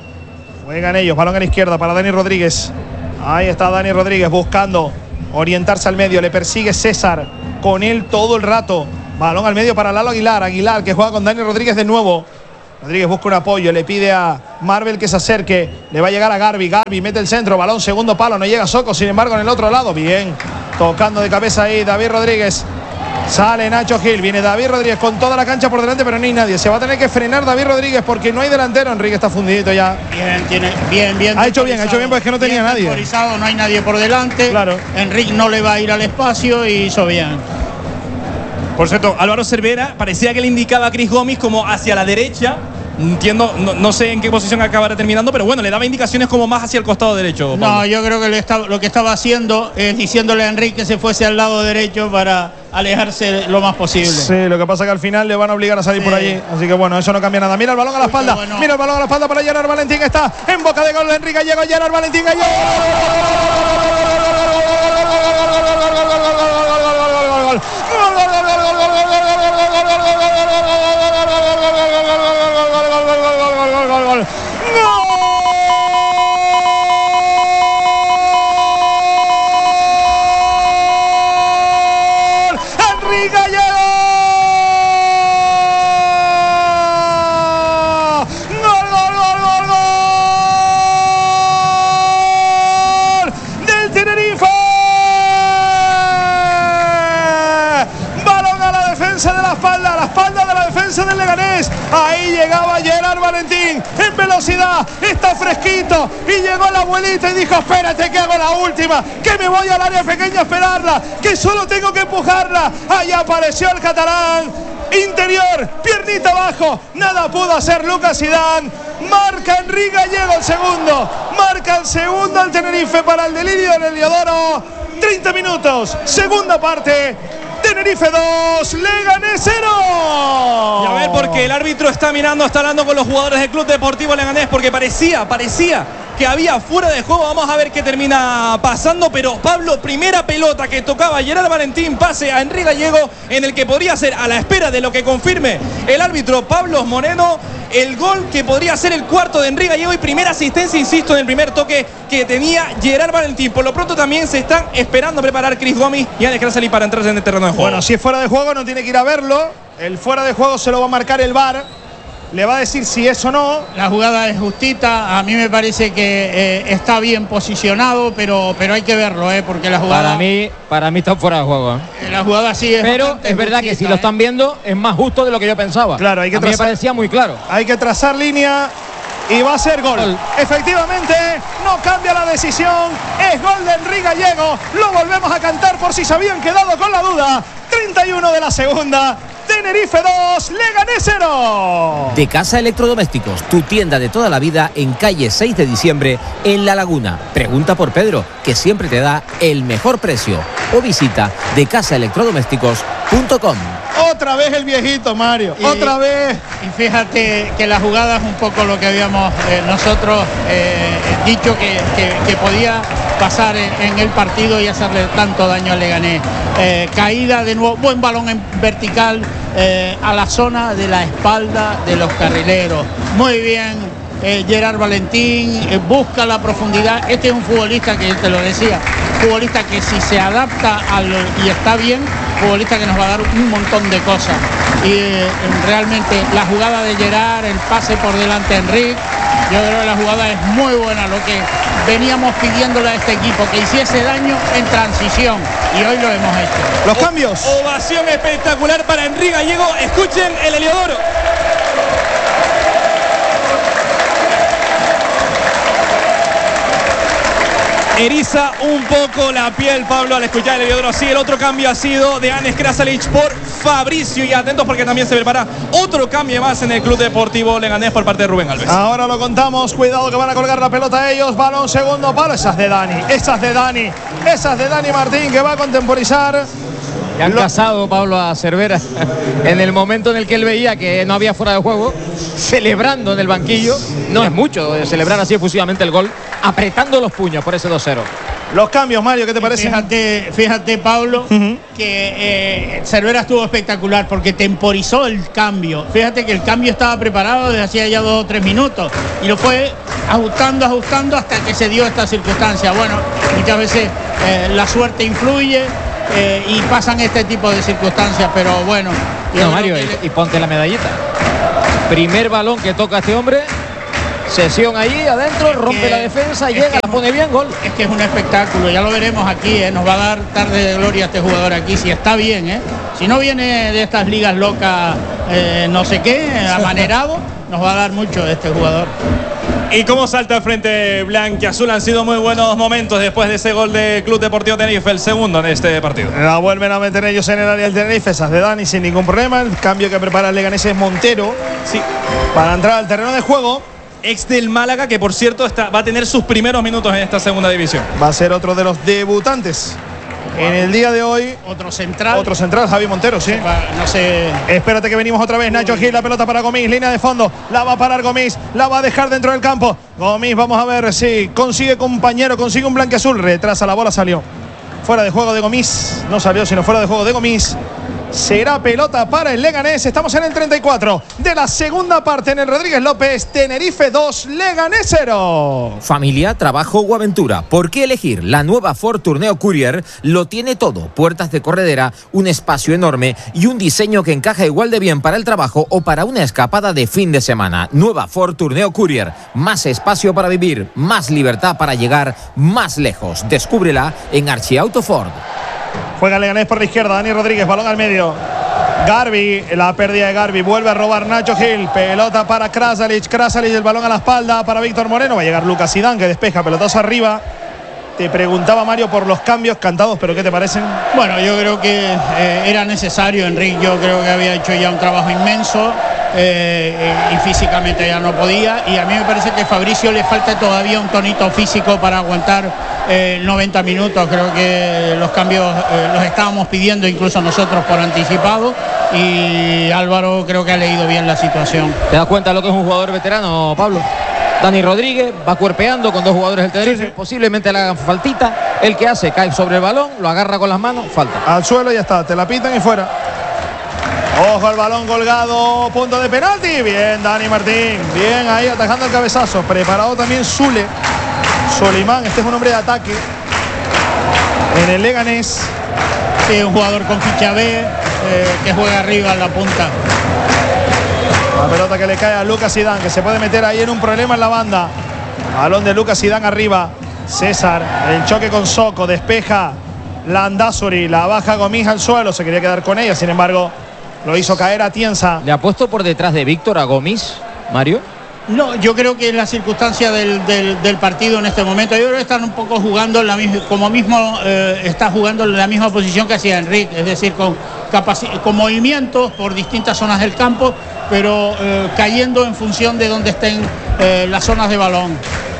Juegan ellos, balón a la izquierda para Dani Rodríguez. Ahí está Dani Rodríguez buscando orientarse al medio. Le persigue César, con él todo el rato. Balón al medio para Lalo Aguilar. Aguilar que juega con Dani Rodríguez de nuevo. Rodríguez busca un apoyo, le pide a Marvel que se acerque. Le va a llegar a Garbi. Garbi mete el centro, balón segundo palo. No llega Soco, sin embargo en el otro lado. Bien, tocando de cabeza ahí David Rodríguez. Sale Nacho Gil, viene David Rodríguez con toda la cancha por delante, pero no hay nadie. Se va a tener que frenar David Rodríguez porque no hay delantero. Enrique está fundidito ya. Bien, tiene, bien, bien. Ha hecho bien, ha hecho bien porque es que no tenía bien nadie. temporizado, no hay nadie por delante. Claro. Enrique no le va a ir al espacio y hizo bien. Por cierto, Álvaro Cervera parecía que le indicaba a Chris Gómez como hacia la derecha. Entiendo, no, no sé en qué posición acabará terminando, pero bueno, le daba indicaciones como más hacia el costado derecho. No, Pablo. yo creo que le estaba- lo que estaba haciendo es diciéndole a Enrique que se fuese al lado derecho para alejarse lo más posible. Sí, lo que pasa es que al final le van a obligar a salir Sí. por allí. Así que bueno, eso no cambia nada. Mira el balón a la Uy, espalda. qué bueno. Mira el balón a la espalda para Gerard Valentín. Está en boca de gol de Enrique Gallego. Gerard Valentín Gallego. espalda, a la espalda de la defensa del Leganés. Ahí llegaba Gerard Valentín en velocidad, está fresquito y llegó la abuelita y dijo: espérate que hago la última, que me voy al área pequeña a esperarla, que solo tengo que empujarla. Ahí apareció el catalán, interior, piernita abajo, nada pudo hacer Lucas Zidane. Marca Enrique Gallego el segundo, marca el segundo al Tenerife para el delirio del Heliodoro. treinta minutos, segunda parte. Tenerife dos, Leganés cero. Y a ver, porque el árbitro está mirando, está hablando con los jugadores del Club Deportivo Leganés, porque parecía, parecía que había fuera de juego. Vamos a ver qué termina pasando. Pero Pablo, primera pelota que tocaba Gerard Valentín, pase a Enrique Gallego, en el que podría ser, a la espera de lo que confirme el árbitro Pablo Moreno, el gol que podría ser el cuarto de Enrique Gallego, y primera asistencia, insisto, en el primer toque que tenía Gerard Valentín. Por lo pronto también se están esperando preparar Chris Gomis y Anes Krasali para entrar en el terreno de juego. Bueno, si es fuera de juego no tiene que ir a verlo. El fuera de juego se lo va a marcar el V A R. Le va a decir si es o no. La jugada es justita. A mí me parece que eh, está bien posicionado, pero, pero hay que verlo, eh, porque la jugada... Para mí, para mí está fuera de juego. ¿eh? La jugada sí es. Pero es verdad justita, que si lo eh. están viendo es más justo de lo que yo pensaba. Claro, hay que a mí trazar, me parecía muy claro. Hay que trazar línea y va a ser gol. gol. Efectivamente, no cambia la decisión. Es gol de Enrique Gallego. Lo volvemos a cantar por si se habían quedado con la duda. treinta y uno de la segunda. Tenerife dos, Leganés cero. De Casa Electrodomésticos, tu tienda de toda la vida en calle seis de diciembre en La Laguna. Pregunta por Pedro, que siempre te da el mejor precio. O visita de casa electrodomésticos punto com. Otra vez el viejito, Mario. Y, Otra vez. Y fíjate que la jugada es un poco lo que habíamos eh, nosotros eh, dicho que, que, que podía pasar en, en el partido y hacerle tanto daño al Leganés. Eh, caída de nuevo, buen balón en vertical eh, a la zona de la espalda de los carrileros. Muy bien. Eh, Gerard Valentín eh, busca la profundidad. Este es un futbolista que te lo decía, futbolista que si se adapta al, y está bien, futbolista que nos va a dar un montón de cosas. Y eh, realmente la jugada de Gerard, el pase por delante de Enrique, yo creo que la jugada es muy buena, lo que veníamos pidiéndole a este equipo, que hiciese daño en transición, y hoy lo hemos hecho. Los cambios. Ovación espectacular para Enrique Gallego. Escuchen el Heliodoro. Eriza un poco la piel Pablo al escuchar el Heliodoro. Sí, el otro cambio ha sido de Anes Krasalic por Fabricio. Y atentos porque también se prepara otro cambio más en el Club Deportivo Leganés por parte de Rubén Alves. Ahora lo contamos. Cuidado que van a colgar la pelota a ellos. Balón segundo palo. Esas de Dani. Esas de Dani. Esas de Dani Martín, que va a contemporizar. Le han casado, Pablo, a Cervera en el momento en el que él veía que no había fuera de juego, celebrando en el banquillo. No es mucho de celebrar así efusivamente el gol, apretando los puños por ese dos cero. Los cambios, Mario, ¿qué te parece? Fíjate, fíjate Pablo, uh-huh. que eh, Cervera estuvo espectacular porque temporizó el cambio. Fíjate que el cambio estaba preparado desde hacía ya dos o tres minutos y lo fue ajustando, ajustando hasta que se dio esta circunstancia. Bueno, muchas veces eh, la suerte influye. Eh, y pasan este tipo de circunstancias, pero bueno. No, Mario, y, le... y ponte la medallita. Primer balón que toca este hombre, sesión ahí adentro, es rompe que, la defensa, llega, que, la pone bien, gol. Es que es un espectáculo, ya lo veremos aquí, eh, nos va a dar tarde de gloria este jugador aquí, si está bien, eh. Si no viene de estas ligas locas, eh, no sé qué, amanerado, nos va a dar mucho este jugador. Y cómo salta al frente blanquiazul. Han sido muy buenos momentos después de ese gol del Club Deportivo Tenerife, el segundo en este partido. La vuelven a meter ellos en el área del Tenerife, esas de Dani sin ningún problema. El cambio que prepara el Leganés es Montero, sí, para entrar al terreno de juego. Ex del Málaga, que por cierto está, va a tener sus primeros minutos en esta segunda división. Va a ser otro de los debutantes. En el día de hoy, otro central. Otro central, Javi Montero, sí. No sé. Espérate que venimos otra vez. Nacho Gil, la pelota para Gomis, línea de fondo. La va a parar Gomis, la va a dejar dentro del campo. Gomis, vamos a ver si consigue compañero, consigue un blanquiazul. Retrasa la bola, salió. Fuera de juego de Gomis. No salió, sino fuera de juego de Gomis. Será pelota para el Leganés. Estamos en el treinta y cuatro de la segunda parte en el Rodríguez López. Tenerife dos, Leganés cero. Familia, trabajo o aventura. ¿Por qué elegir? La nueva Ford Tourneo Courier lo tiene todo. Puertas de corredera, un espacio enorme y un diseño que encaja igual de bien para el trabajo o para una escapada de fin de semana. Nueva Ford Tourneo Courier. Más espacio para vivir, más libertad para llegar más lejos. Descúbrela en Archiauto Ford. Juega Leganés por la izquierda, Dani Rodríguez, balón al medio. Garbi, la pérdida de Garbi, vuelve a robar Nacho Gil, pelota para Krasalic, Krasalic, el balón a la espalda para Víctor Moreno, va a llegar Lucas Zidane que despeja, pelotazo arriba. Te preguntaba Mario por los cambios cantados, pero ¿qué te parecen? Bueno, yo creo que eh, era necesario. Enrique yo creo que había hecho ya un trabajo inmenso eh, eh, y físicamente ya no podía, y a mí me parece que a Fabricio le falta todavía un tonito físico para aguantar eh, noventa minutos. Creo que los cambios eh, los estábamos pidiendo incluso nosotros por anticipado, y Álvaro creo que ha leído bien la situación. ¿Te das cuenta de lo que es un jugador veterano, Pablo? Dani Rodríguez va cuerpeando con dos jugadores del Tenerife, sí, sí. Posiblemente le hagan faltita. El que hace cae sobre el balón, lo agarra con las manos, falta. Al suelo y ya está, te la pitan y fuera. Ojo al balón colgado, punto de penalti. Bien Dani Martín, bien ahí atajando el cabezazo. Preparado también Zule, Solimán, este es un hombre de ataque en el Leganés. Sí, un jugador con ficha B eh, que juega arriba en la punta. La pelota que le cae a Lucas Zidane, que se puede meter ahí en un problema en la banda. Balón de Lucas Zidane arriba. César, el choque con Soko, despeja Landázuri, la baja Gomis al suelo, se quería quedar con ella, sin embargo lo hizo caer Atienza. ¿Le ha puesto por detrás de Víctor a Gomis, Mario? No, yo creo que es la circunstancia del, del, del partido en este momento. Yo creo que están un poco jugando en la misma, como mismo eh, está jugando en la misma posición que hacía Enrique, es decir, con, con movimientos por distintas zonas del campo, pero eh, cayendo en función de donde estén eh, las zonas de balón.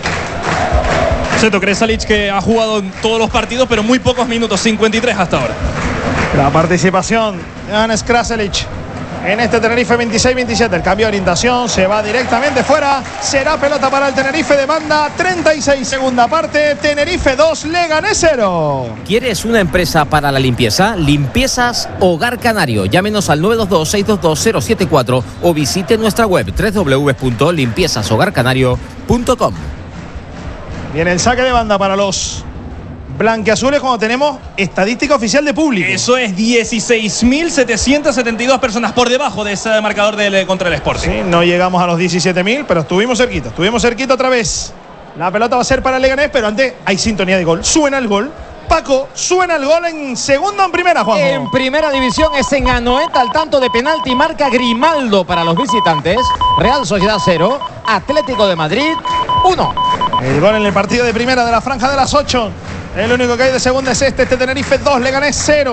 Seto Krasalic, que ha jugado en todos los partidos, pero muy pocos minutos, cincuenta y tres hasta ahora. La participación de Anes Krasalic en este Tenerife veintiséis veintisiete. El cambio de orientación se va directamente fuera. Será pelota para el Tenerife de banda. treinta y seis, segunda parte. Tenerife dos, Leganés cero. ¿Quieres una empresa para la limpieza? Limpiezas Hogar Canario. Llámenos al nueve dos dos, seis dos dos, cero siete cuatro o visite nuestra web doble u doble u doble u punto limpiezas hogar canario punto com. Viene el saque de banda para los blanquiazules cuando tenemos estadística oficial de público. Eso es dieciséis mil setecientas setenta y dos personas por debajo de ese marcador del, contra el Sporting. Sí, no llegamos a los diecisiete mil, pero estuvimos cerquita. Estuvimos cerquita otra vez. La pelota va a ser para el Leganés, pero antes hay sintonía de gol. Suena el gol. Paco, suena el gol en segunda o en primera, Juanjo. En primera división es en Anoeta, al tanto de penalti, marca Grimaldo para los visitantes. Real Sociedad cero, Atlético de Madrid uno. El gol en el partido de primera de la franja de las ocho. El único que hay de segunda es este, este Tenerife dos, Leganés cero.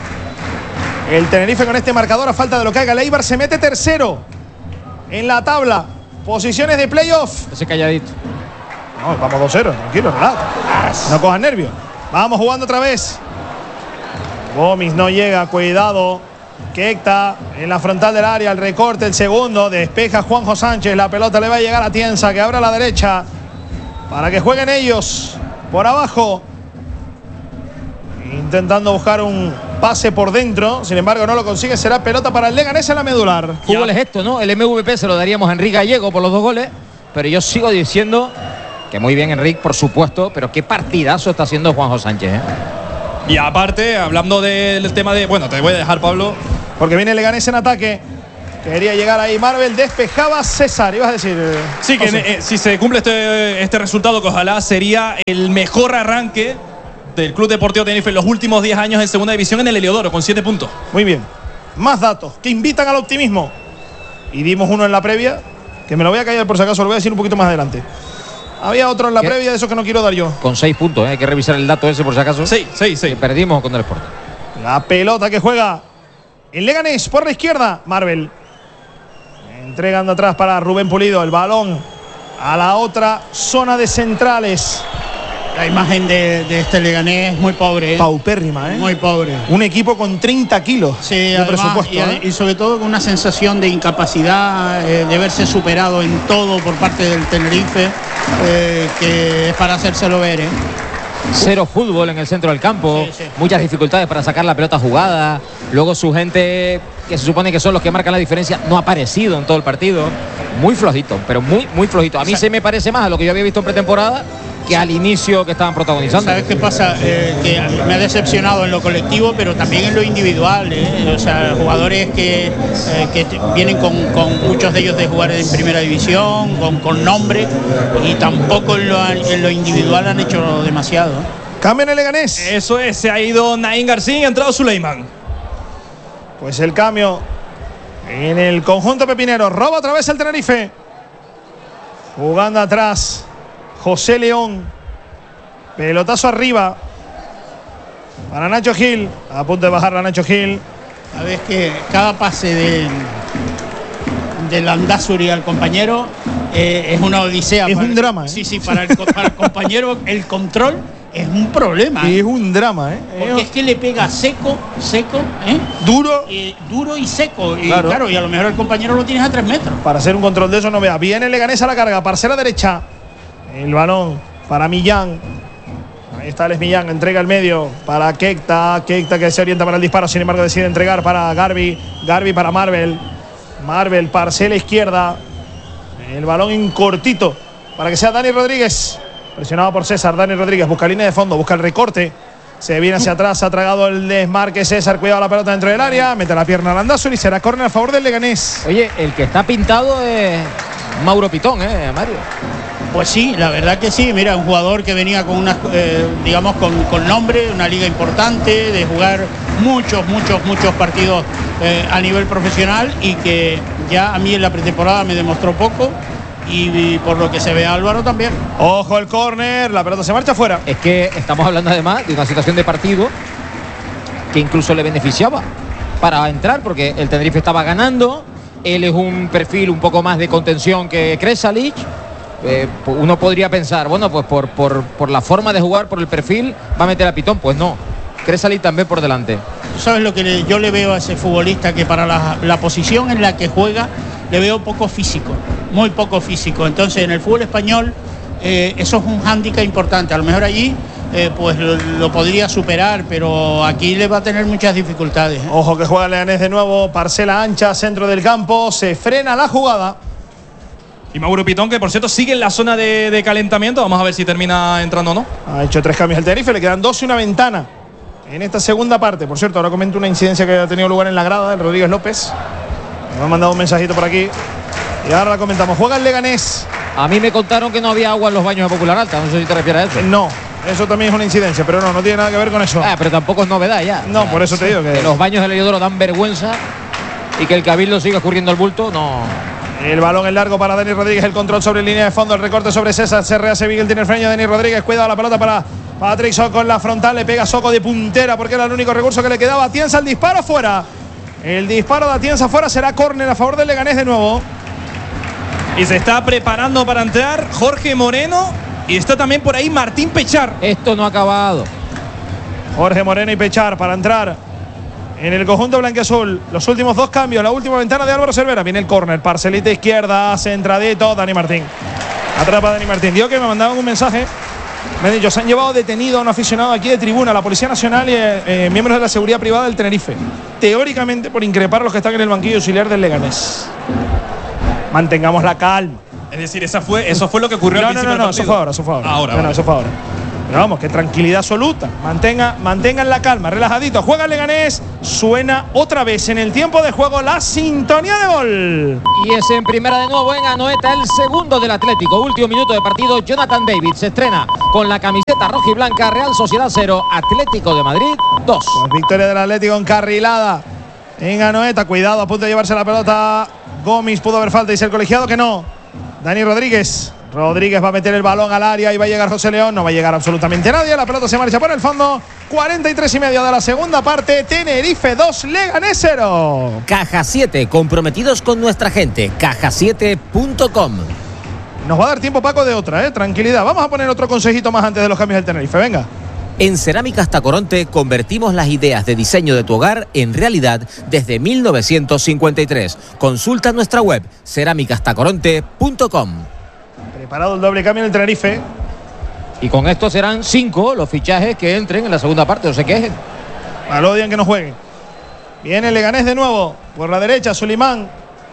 El Tenerife con este marcador, a falta de lo que haga el Eibar, se mete tercero en la tabla. Posiciones de playoff. Ese calladito. No, vamos dos cero, tranquilo, relaja. No cojas nervios. Vamos jugando otra vez. Gomis no llega, cuidado. Quecta en la frontal del área, el recorte, el segundo. Despeja Juanjo Sánchez, la pelota le va a llegar a Atienza, que abre a la derecha para que jueguen ellos por abajo. Intentando buscar un pase por dentro, sin embargo no lo consigue. Será pelota para el Leganés en la medular. Fútbol es esto, ¿no? El M V P se lo daríamos a Enrique Gallego por los dos goles, pero yo sigo diciendo que muy bien Enrique, por supuesto, pero qué partidazo está haciendo Juanjo Sánchez, ¿eh? Y aparte, hablando del tema de... Bueno, te voy a dejar, Pablo, porque viene el Leganés en ataque. Quería llegar ahí Marvel, despejaba César, ibas a decir. Sí, que eh, si se cumple este, este resultado, que ojalá sería el mejor arranque del Club Deportivo Tenerife en los últimos diez años en segunda división en el Heliodoro, con siete puntos. Muy bien. Más datos que invitan al optimismo. Y dimos uno en la previa, que me lo voy a callar por si acaso, lo voy a decir un poquito más adelante. Había otro en la ¿Qué? previa de esos que no quiero dar yo. Con seis puntos, ¿eh? Hay que revisar el dato ese por si acaso. Sí, sí, sí. Que perdimos contra el Sporting. La pelota que juega el Leganés por la izquierda. Marvel entregando atrás para Rubén Pulido. El balón a la otra zona de centrales. La imagen de, de este Leganés es muy pobre, ¿eh? Paupérrima, ¿eh? Muy pobre. Un equipo con treinta kilos sí, de además, presupuesto. Y, ¿eh? y sobre todo con una sensación de incapacidad, eh, de verse superado en todo por parte del Tenerife, eh, que es para hacérselo ver, ¿eh? Cero fútbol en el centro del campo, sí, sí. Muchas dificultades para sacar la pelota jugada. Luego su gente, que se supone que son los que marcan la diferencia, no ha aparecido en todo el partido. Muy flojito, pero muy, muy flojito. A mí o sea, se me parece más a lo que yo había visto en pretemporada que al inicio que estaban protagonizando. ¿Sabes qué pasa? Eh, que me ha decepcionado en lo colectivo, pero también en lo individual, ¿eh? O sea, jugadores que, eh, que vienen con, con muchos de ellos de jugar en primera división, con, con nombre, y tampoco en lo, en lo individual han hecho demasiado. Cambio en el Leganés. Eso es, se ha ido Naín García y ha entrado Suleiman. Pues el cambio en el conjunto pepinero. Roba otra vez el Tenerife. Jugando atrás José León. Pelotazo arriba para Nacho Gil. A punto de bajar a Nacho Gil. Sabes que cada pase de del Landázuri al compañero eh, es una odisea. Es para, un drama, ¿eh? Sí, sí, para el, para el compañero el control es un problema. Y ¿eh? es un drama, ¿eh? Porque es que le pega seco, seco, ¿eh? Duro. Eh, duro y seco. Y Claro. claro, y a lo mejor el compañero lo tienes a tres metros. Para hacer un control de eso no vea. Viene Leganés a la carga. Parcela derecha. El balón para Millán. Ahí está Alex Millán. Entrega el medio para Keita. Keita que se orienta para el disparo. Sin embargo decide entregar para Garbi. Garbi para Marvel. Marvel, Parcela izquierda. El balón en cortito para que sea Dani Rodríguez. Presionado por César. Dani Rodríguez busca línea de fondo. Busca el recorte. Se viene hacia atrás. Ha tragado el desmarque César. Cuidado la pelota dentro del área. Mete la pierna a Landázuri y será córner a favor del Leganés. Oye, el que está pintado es Mauro Pitón, ¿eh, Mario? Pues sí, la verdad que sí. Mira, un jugador que venía con una, eh, digamos, con, con nombre, una liga importante, de jugar muchos, muchos, muchos partidos eh, a nivel profesional y que ya a mí en la pretemporada me demostró poco y, y por lo que se ve Álvaro también. Ojo el córner. La pelota se marcha afuera. Es que estamos hablando además de una situación de partido que incluso le beneficiaba para entrar, porque el Tenerife estaba ganando. Él es un perfil un poco más de contención que Kresalic. Eh, uno podría pensar, bueno, pues por, por, por la forma de jugar, por el perfil, va a meter a Pitón. Pues no, Kresalic también por delante. ¿Tú sabes lo que le, yo le veo a ese futbolista? Que para la, la posición en la que juega le veo poco físico, muy poco físico. Entonces en el fútbol español eh, eso es un hándicap importante. A lo mejor allí eh, pues lo, lo podría superar, pero aquí le va a tener muchas dificultades, ¿eh? Ojo que juega Leganés de nuevo. Parcela ancha, centro del campo. Se frena la jugada. Y Mauro Pitón, que por cierto sigue en la zona de, de calentamiento. Vamos a ver si termina entrando o no. Ha hecho tres cambios el Tenerife. Le quedan dos y una ventana en esta segunda parte. Por cierto, ahora comento una incidencia que ha tenido lugar en la grada del Rodríguez López. Me ha mandado un mensajito por aquí y ahora la comentamos. Juega el Leganés. A mí me contaron que no había agua en los baños de Popular Alta. No sé si te refieres a eso. Eh, No, eso también es una incidencia, pero no, no tiene nada que ver con eso. Ah, pero tampoco es novedad ya. No, por eso te digo que- que los baños del Heliodoro dan vergüenza y que el Cabildo siga escurriendo el bulto, no. El balón en largo para Dani Rodríguez. El control sobre línea de fondo. El recorte sobre César. Se rehace bien el tinerfeño. Dani Rodríguez. Cuidado la pelota para Patrick Soco en la frontal. Le pega Soco de puntera porque era el único recurso que le quedaba. Atienza el disparo fuera. El disparo de Atienza fuera. Será córner a favor del Leganés de nuevo. Y se está preparando para entrar Jorge Moreno. Y está también por ahí Martín Pechar. Esto no ha acabado. Jorge Moreno y Pechar para entrar en el conjunto blanquiazul. Los últimos dos cambios. La última ventana de Álvaro Cervera. Viene el córner. Parcelita izquierda. Centradito. Dani Martín. Atrapa a Dani Martín. Digo que me mandaban un mensaje. Me han dicho, se han llevado detenido a un aficionado aquí de tribuna, la Policía Nacional y eh, miembros de la seguridad privada del Tenerife. Teóricamente por increpar a los que están en el banquillo auxiliar del Leganés. Mantengamos la calma. Es decir, esa fue, eso fue lo que ocurrió No, al no, principio no, no, del eso partido. fue ahora, eso fue ahora. Ahora, no, no, vale. eso fue ahora. Pero vamos, que tranquilidad absoluta. Mantenga, mantengan la calma, relajadito. Juega el Leganés. Suena otra vez en el tiempo de juego la sintonía de gol. Y es en primera de nuevo en Anoeta, el segundo del Atlético. Último minuto de partido. Jonathan David se estrena con la camiseta roja y blanca. Real Sociedad cero, Atlético de Madrid dos. Pues victoria del Atlético encarrilada en Anoeta. Cuidado, a punto de llevarse la pelota. Gómez pudo haber falta y ser colegiado que no. Dani Rodríguez. Rodríguez va a meter el balón al área y va a llegar José León. No va a llegar absolutamente nadie. La pelota se marcha por el fondo. cuarenta y tres y medio de la segunda parte. Tenerife dos, Leganés cero. Caja siete, comprometidos con nuestra gente. caja siete punto com. Nos va a dar tiempo, Paco, de otra, ¿eh? Tranquilidad. Vamos a poner otro consejito más antes de los cambios del Tenerife. Venga. En Cerámicas Tacoronte convertimos las ideas de diseño de tu hogar en realidad desde mil novecientos cincuenta y tres. Consulta nuestra web cerámicas tacoronte punto com. Preparado el doble cambio en el Tenerife. Y con esto serán cinco los fichajes que entren en la segunda parte, no se quejen. Al odian que no jueguen. Viene Leganés de nuevo. Por la derecha, Sulimán.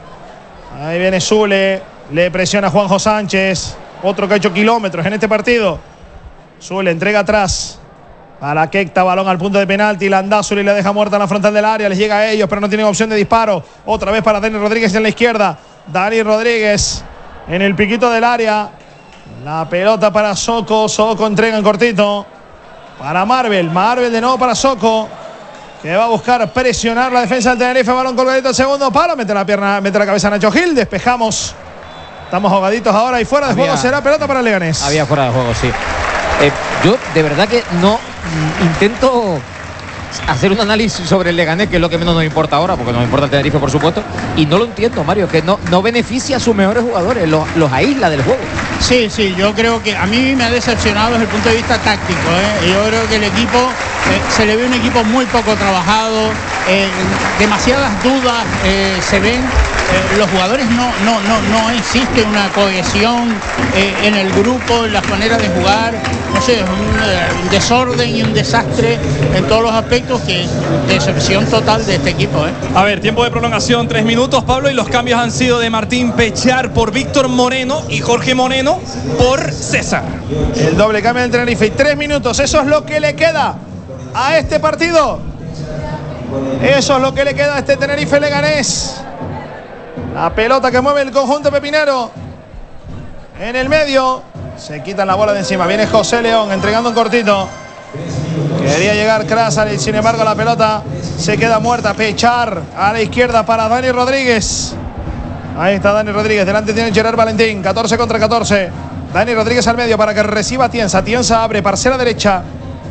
Ahí viene Zule. Le presiona a Juanjo Sánchez. Otro que ha hecho kilómetros en este partido. Zule entrega atrás. Para Keita, balón al punto de penalti. Landázuri le deja muerta en la frontal del área. Les llega a ellos, pero no tienen opción de disparo. Otra vez para Dani Rodríguez en la izquierda. Dani Rodríguez en el piquito del área. La pelota para Soco. Soco entrega en cortito. Para Marvel. Marvel de nuevo para Soco. que va a buscar presionar la defensa del Tenerife. Balón colgadito al segundo palo. Mete la pierna, mete la cabeza a Nacho Gil. Despejamos. Estamos ahogaditos ahora y fuera de había, juego será pelota para el Leganés. Había fuera de juego, sí. Eh, yo de verdad que no mm, intento hacer un análisis sobre el Leganés, que es lo que menos nos importa ahora, porque nos importa el Tenerife, por supuesto, y no lo entiendo, Mario, que no, no beneficia a sus mejores jugadores, los, los aísla del juego. Sí, sí, yo creo que a mí me ha decepcionado desde el punto de vista táctico, ¿eh? Yo creo que el equipo, eh, se le ve un equipo muy poco trabajado, eh, demasiadas dudas eh, se ven. Eh, los jugadores no, no, no, no existe una cohesión eh, en el grupo, en las maneras de jugar, no sé, un, eh, un desorden y un desastre en todos los aspectos, que decepción total de este equipo, ¿eh? A ver, tiempo de prolongación, tres minutos, Pablo, y los cambios han sido de Martín Pechar por Víctor Moreno y Jorge Moreno por César. El doble cambio del Tenerife y tres minutos, eso es lo que le queda a este partido. Eso es lo que le queda a este Tenerife Leganés. La pelota que mueve el conjunto pepinero en el medio. Se quitan la bola de encima. Viene José León entregando un cortito. Quería llegar Krasal y sin embargo la pelota se queda muerta. Pechar a la izquierda para Dani Rodríguez. Ahí está Dani Rodríguez. Delante tiene Gerard Valentín. catorce contra catorce. Dani Rodríguez al medio para que reciba Tienza. Tienza abre, parcela derecha.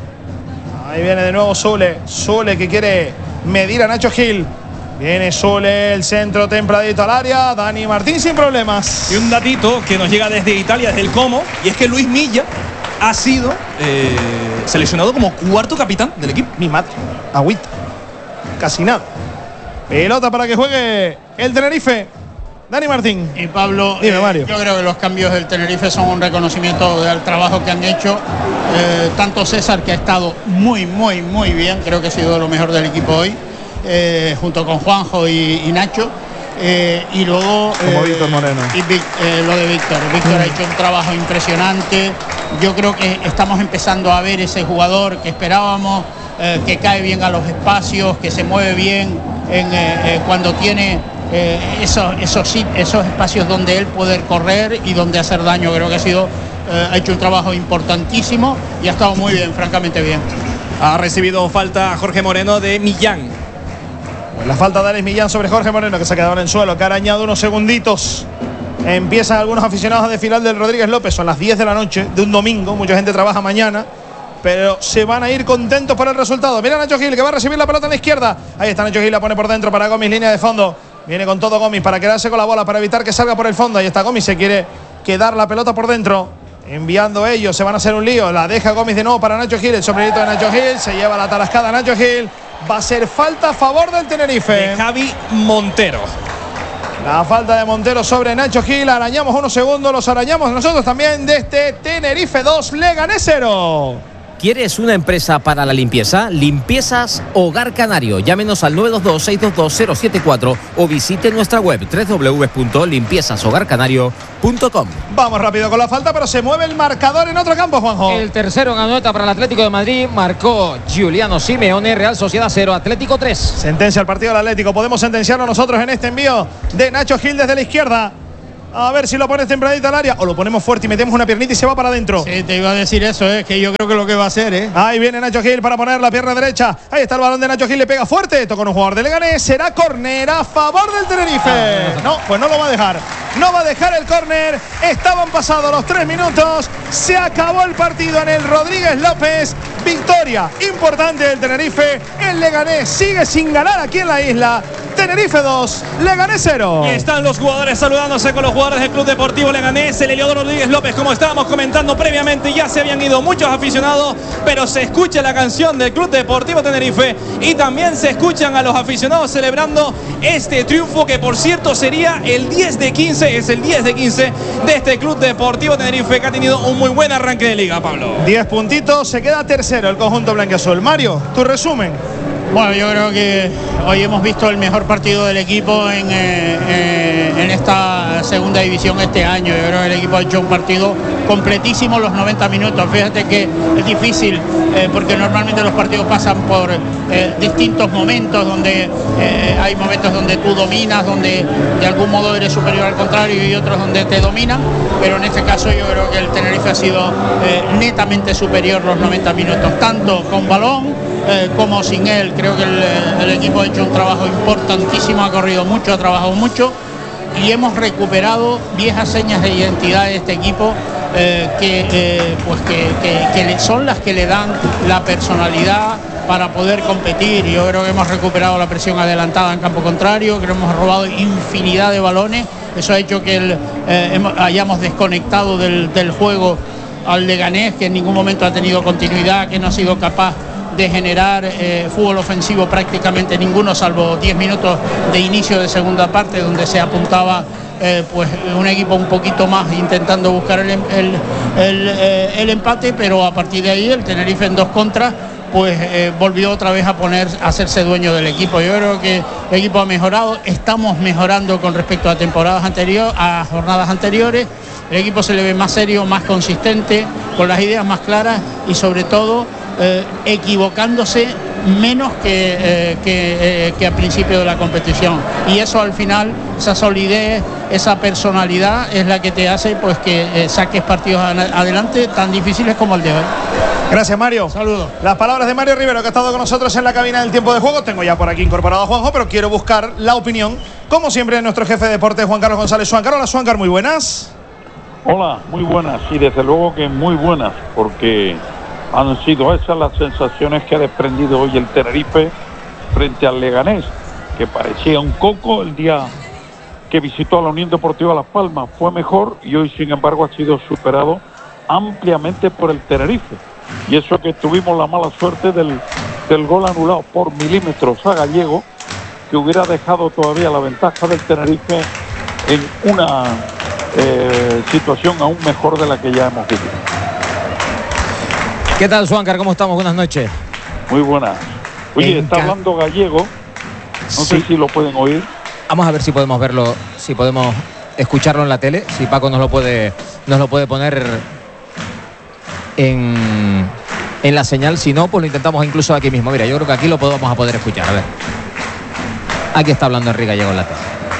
Ahí viene de nuevo Zule. Zule que quiere medir a Nacho Gil. Viene Zule, el centro templadito al área. Dani Martín sin problemas. Y un datito que nos llega desde Italia, desde el Como, y es que Luis Milla ha sido eh, seleccionado como cuarto capitán del equipo. Mi madre, agüita, casi nada. Pelota para que juegue el Tenerife. Dani Martín. Y Pablo, Dime, eh, Mario. yo creo que los cambios del Tenerife son un reconocimiento del trabajo que han hecho. Eh, tanto César, que ha estado muy, muy, muy bien, creo que ha sido lo mejor del equipo hoy. Eh, junto con Juanjo y, y Nacho, eh, y luego como eh, Víctor Moreno y Vic, eh, lo de Víctor Víctor mm. ha hecho un trabajo impresionante. Yo creo que estamos empezando a ver ese jugador que esperábamos, eh, que cae bien a los espacios, que se mueve bien en, eh, eh, cuando tiene eh, esos, esos, esos espacios donde él poder correr y donde hacer daño. Creo que ha sido eh, ha hecho un trabajo importantísimo y ha estado muy bien, francamente bien. Ha recibido falta Jorge Moreno de Millán. La falta de Alex Millán sobre Jorge Moreno, que se ha quedado en el suelo, que ha arañado unos segunditos. Empiezan algunos aficionados a desfilar del Rodríguez López. Son las diez de la noche de un domingo. Mucha gente trabaja mañana, pero se van a ir contentos por el resultado. Mira Nacho Gil, que va a recibir la pelota en la izquierda. Ahí está Nacho Gil, la pone por dentro para Gomis, línea de fondo. Viene con todo Gomis para quedarse con la bola, para evitar que salga por el fondo. Ahí está Gomis, se quiere quedar la pelota por dentro. Enviando ellos, se van a hacer un lío. La deja Gomis de nuevo para Nacho Gil. El sombrerito de Nacho Gil, se lleva la tarascada Nacho Gil. Va a ser falta a favor del Tenerife. De Javi Montero. La falta de Montero sobre Nacho Gil. Arañamos unos segundos, los arañamos nosotros también de este Tenerife dos, Leganés cero. ¿Quieres una empresa para la limpieza? Limpiezas Hogar Canario. Llámenos al nueve dos dos, seis dos dos, cero siete cuatro o visite nuestra web doble u doble u doble u punto limpiezas hogar canario punto com. Vamos rápido con la falta, pero se mueve el marcador en otro campo, Juanjo. El tercero en anota para el Atlético de Madrid. Marcó Giuliano Simeone. Real Sociedad cero, Atlético tres. Sentencia al partido del Atlético. Podemos sentenciarlo nosotros en este envío de Nacho Gil desde la izquierda. A ver si lo pones templadito al área o lo ponemos fuerte y metemos una piernita y se va para adentro. Sí, te iba a decir eso, es eh, que yo creo que lo que va a hacer, ¿eh? Ahí viene Nacho Gil para poner la pierna derecha. Ahí está el balón de Nacho Gil, le pega fuerte. Toca un jugador de Leganés. Será córner a favor del Tenerife. No, pues no lo va a dejar. No va a dejar el córner. Estaban pasados los tres minutos. Se acabó el partido en el Rodríguez López. Victoria importante del Tenerife. El Leganés sigue sin ganar aquí en la isla. Tenerife dos, Leganés cero. Y están los jugadores saludándose con los jugadores del Club Deportivo Leganés. El Heliodoro Rodríguez López, como estábamos comentando previamente, ya se habían ido muchos aficionados, pero se escucha la canción del Club Deportivo Tenerife y también se escuchan a los aficionados celebrando este triunfo, que por cierto sería el diez de quince, es el diez de quince de este Club Deportivo Tenerife, que ha tenido un muy buen arranque de liga, Pablo. diez puntitos, se queda tercero el conjunto blanquiazul. Mario, tu resumen. Bueno, yo creo que hoy hemos visto el mejor partido del equipo en, eh, eh, en esta segunda división este año. Yo creo que el equipo ha hecho un partido completísimo los noventa minutos. Fíjate que es difícil eh, porque normalmente los partidos pasan por eh, distintos momentos donde eh, hay momentos donde tú dominas, donde de algún modo eres superior al contrario y otros donde te dominan, pero en este caso yo creo que el Tenerife ha sido eh, netamente superior los noventa minutos, tanto con balón eh, como sin él. Creo que el, el equipo ha hecho un trabajo importantísimo, ha corrido mucho, ha trabajado mucho y hemos recuperado viejas señas de identidad de este equipo eh, que, eh, pues que, que, que le, son las que le dan la personalidad para poder competir. Yo creo que hemos recuperado la presión adelantada en campo contrario, creo que hemos robado infinidad de balones. Eso ha hecho que el, eh, hemos, hayamos desconectado del, del juego al Leganés, que en ningún momento ha tenido continuidad, que no ha sido capaz de generar eh, fútbol ofensivo prácticamente ninguno, salvo diez minutos de inicio de segunda parte, donde se apuntaba eh, pues un equipo un poquito más intentando buscar el, el, el, eh, el empate, pero a partir de ahí el Tenerife en dos contras pues eh, volvió otra vez a poner a hacerse dueño del equipo. Yo creo que el equipo ha mejorado, estamos mejorando con respecto a temporadas anteriores, a jornadas anteriores. El equipo se le ve más serio, más consistente, con las ideas más claras y sobre todo eh, equivocándose menos que, eh, que, eh, que al principio de la competición. Y eso al final, esa solidez, esa personalidad es la que te hace pues que eh, saques partidos adelante tan difíciles como el de hoy. Gracias, Mario. Saludos. Las palabras de Mario Rivero, que ha estado con nosotros en la cabina del tiempo de juego. Tengo ya por aquí incorporado a Juanjo, pero quiero buscar la opinión, como siempre, de nuestro jefe de deportes, Juan Carlos González Suáncar. Hola, Suáncar, muy buenas. Hola, muy buenas. Y desde luego que muy buenas, porque han sido esas las sensaciones que ha desprendido hoy el Tenerife frente al Leganés, que parecía un coco. El día que visitó a la Unión Deportiva Las Palmas fue mejor y hoy, sin embargo, ha sido superado ampliamente por el Tenerife. Y eso que tuvimos la mala suerte del, del gol anulado por milímetros a Gallego, que hubiera dejado todavía la ventaja del Tenerife en una eh, situación aún mejor de la que ya hemos vivido. ¿Qué tal, Suáncar? ¿Cómo estamos? Buenas noches. Muy buenas. Oye, En está ca... hablando Gallego. No sí. sé si lo pueden oír. Vamos a ver si podemos verlo, si podemos escucharlo en la tele. Si Paco nos lo puede, nos lo puede poner en, en la señal. Si no, pues lo intentamos incluso aquí mismo. Mira, yo creo que aquí lo podemos a poder escuchar. A ver. Aquí está hablando Enrique Gallego en la tele.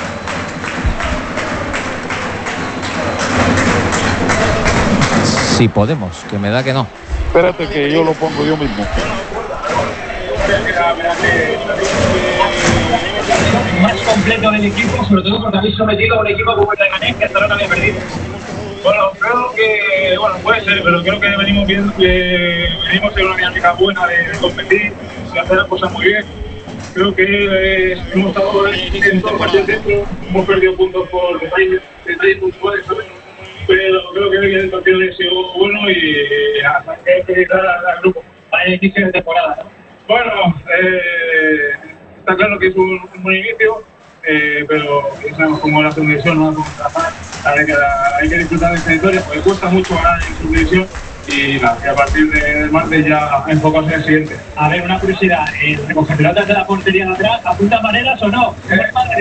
Si podemos, que me da que no. Espérate que yo lo pongo yo mismo. Más completo del equipo, sobre todo porque habéis sometido a un equipo como el Leganés, que hasta ahora no había perdido. Bueno, creo que, bueno, puede ser, pero creo que venimos viendo que venimos en una dinámica buena de, de competir, de hacer las cosas muy bien. Creo que eh, hemos estado en dos partidos dentro, hemos perdido puntos por detalles, detalles puntuales, ¿sabes? Pero creo que hoy el partido ha sido bueno y hasta que hay que llegar al grupo. Hay inicio de temporada, ¿no? Bueno, eh, está claro que es un, un buen inicio, eh, pero ya sabemos cómo la segunda división no va a contratar. Hay que, hay que disfrutar de esta historia, porque cuesta mucho ganar en su división y, nada, y a partir del martes ya enfocarse en el siguiente. A ver, una curiosidad, eh, ¿recoger pelotas de la portería de atrás apunta maneras o no? ¿Qué?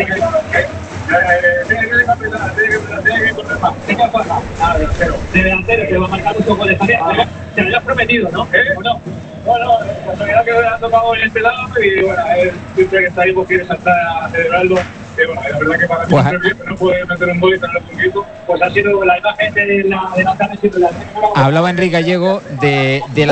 Tiene que dejar tiene que correr más. ¿Qué pasa? Ah, de delantero. De delantero, que va a marcar un poco de tarea. Te lo habías prometido, ¿no? ¿Eh? ¿O no? Bueno, la realidad que me ha tocado en este lado y bueno, él siempre que está ahí pues quiere saltar a celebrarlo. Y bueno, la verdad que para mí pues, siempre no puede meter un gol y tener un poquito. Pues ha sido la imagen de la de la tarde siempre la. Hablaba Enrique Gallego de, de la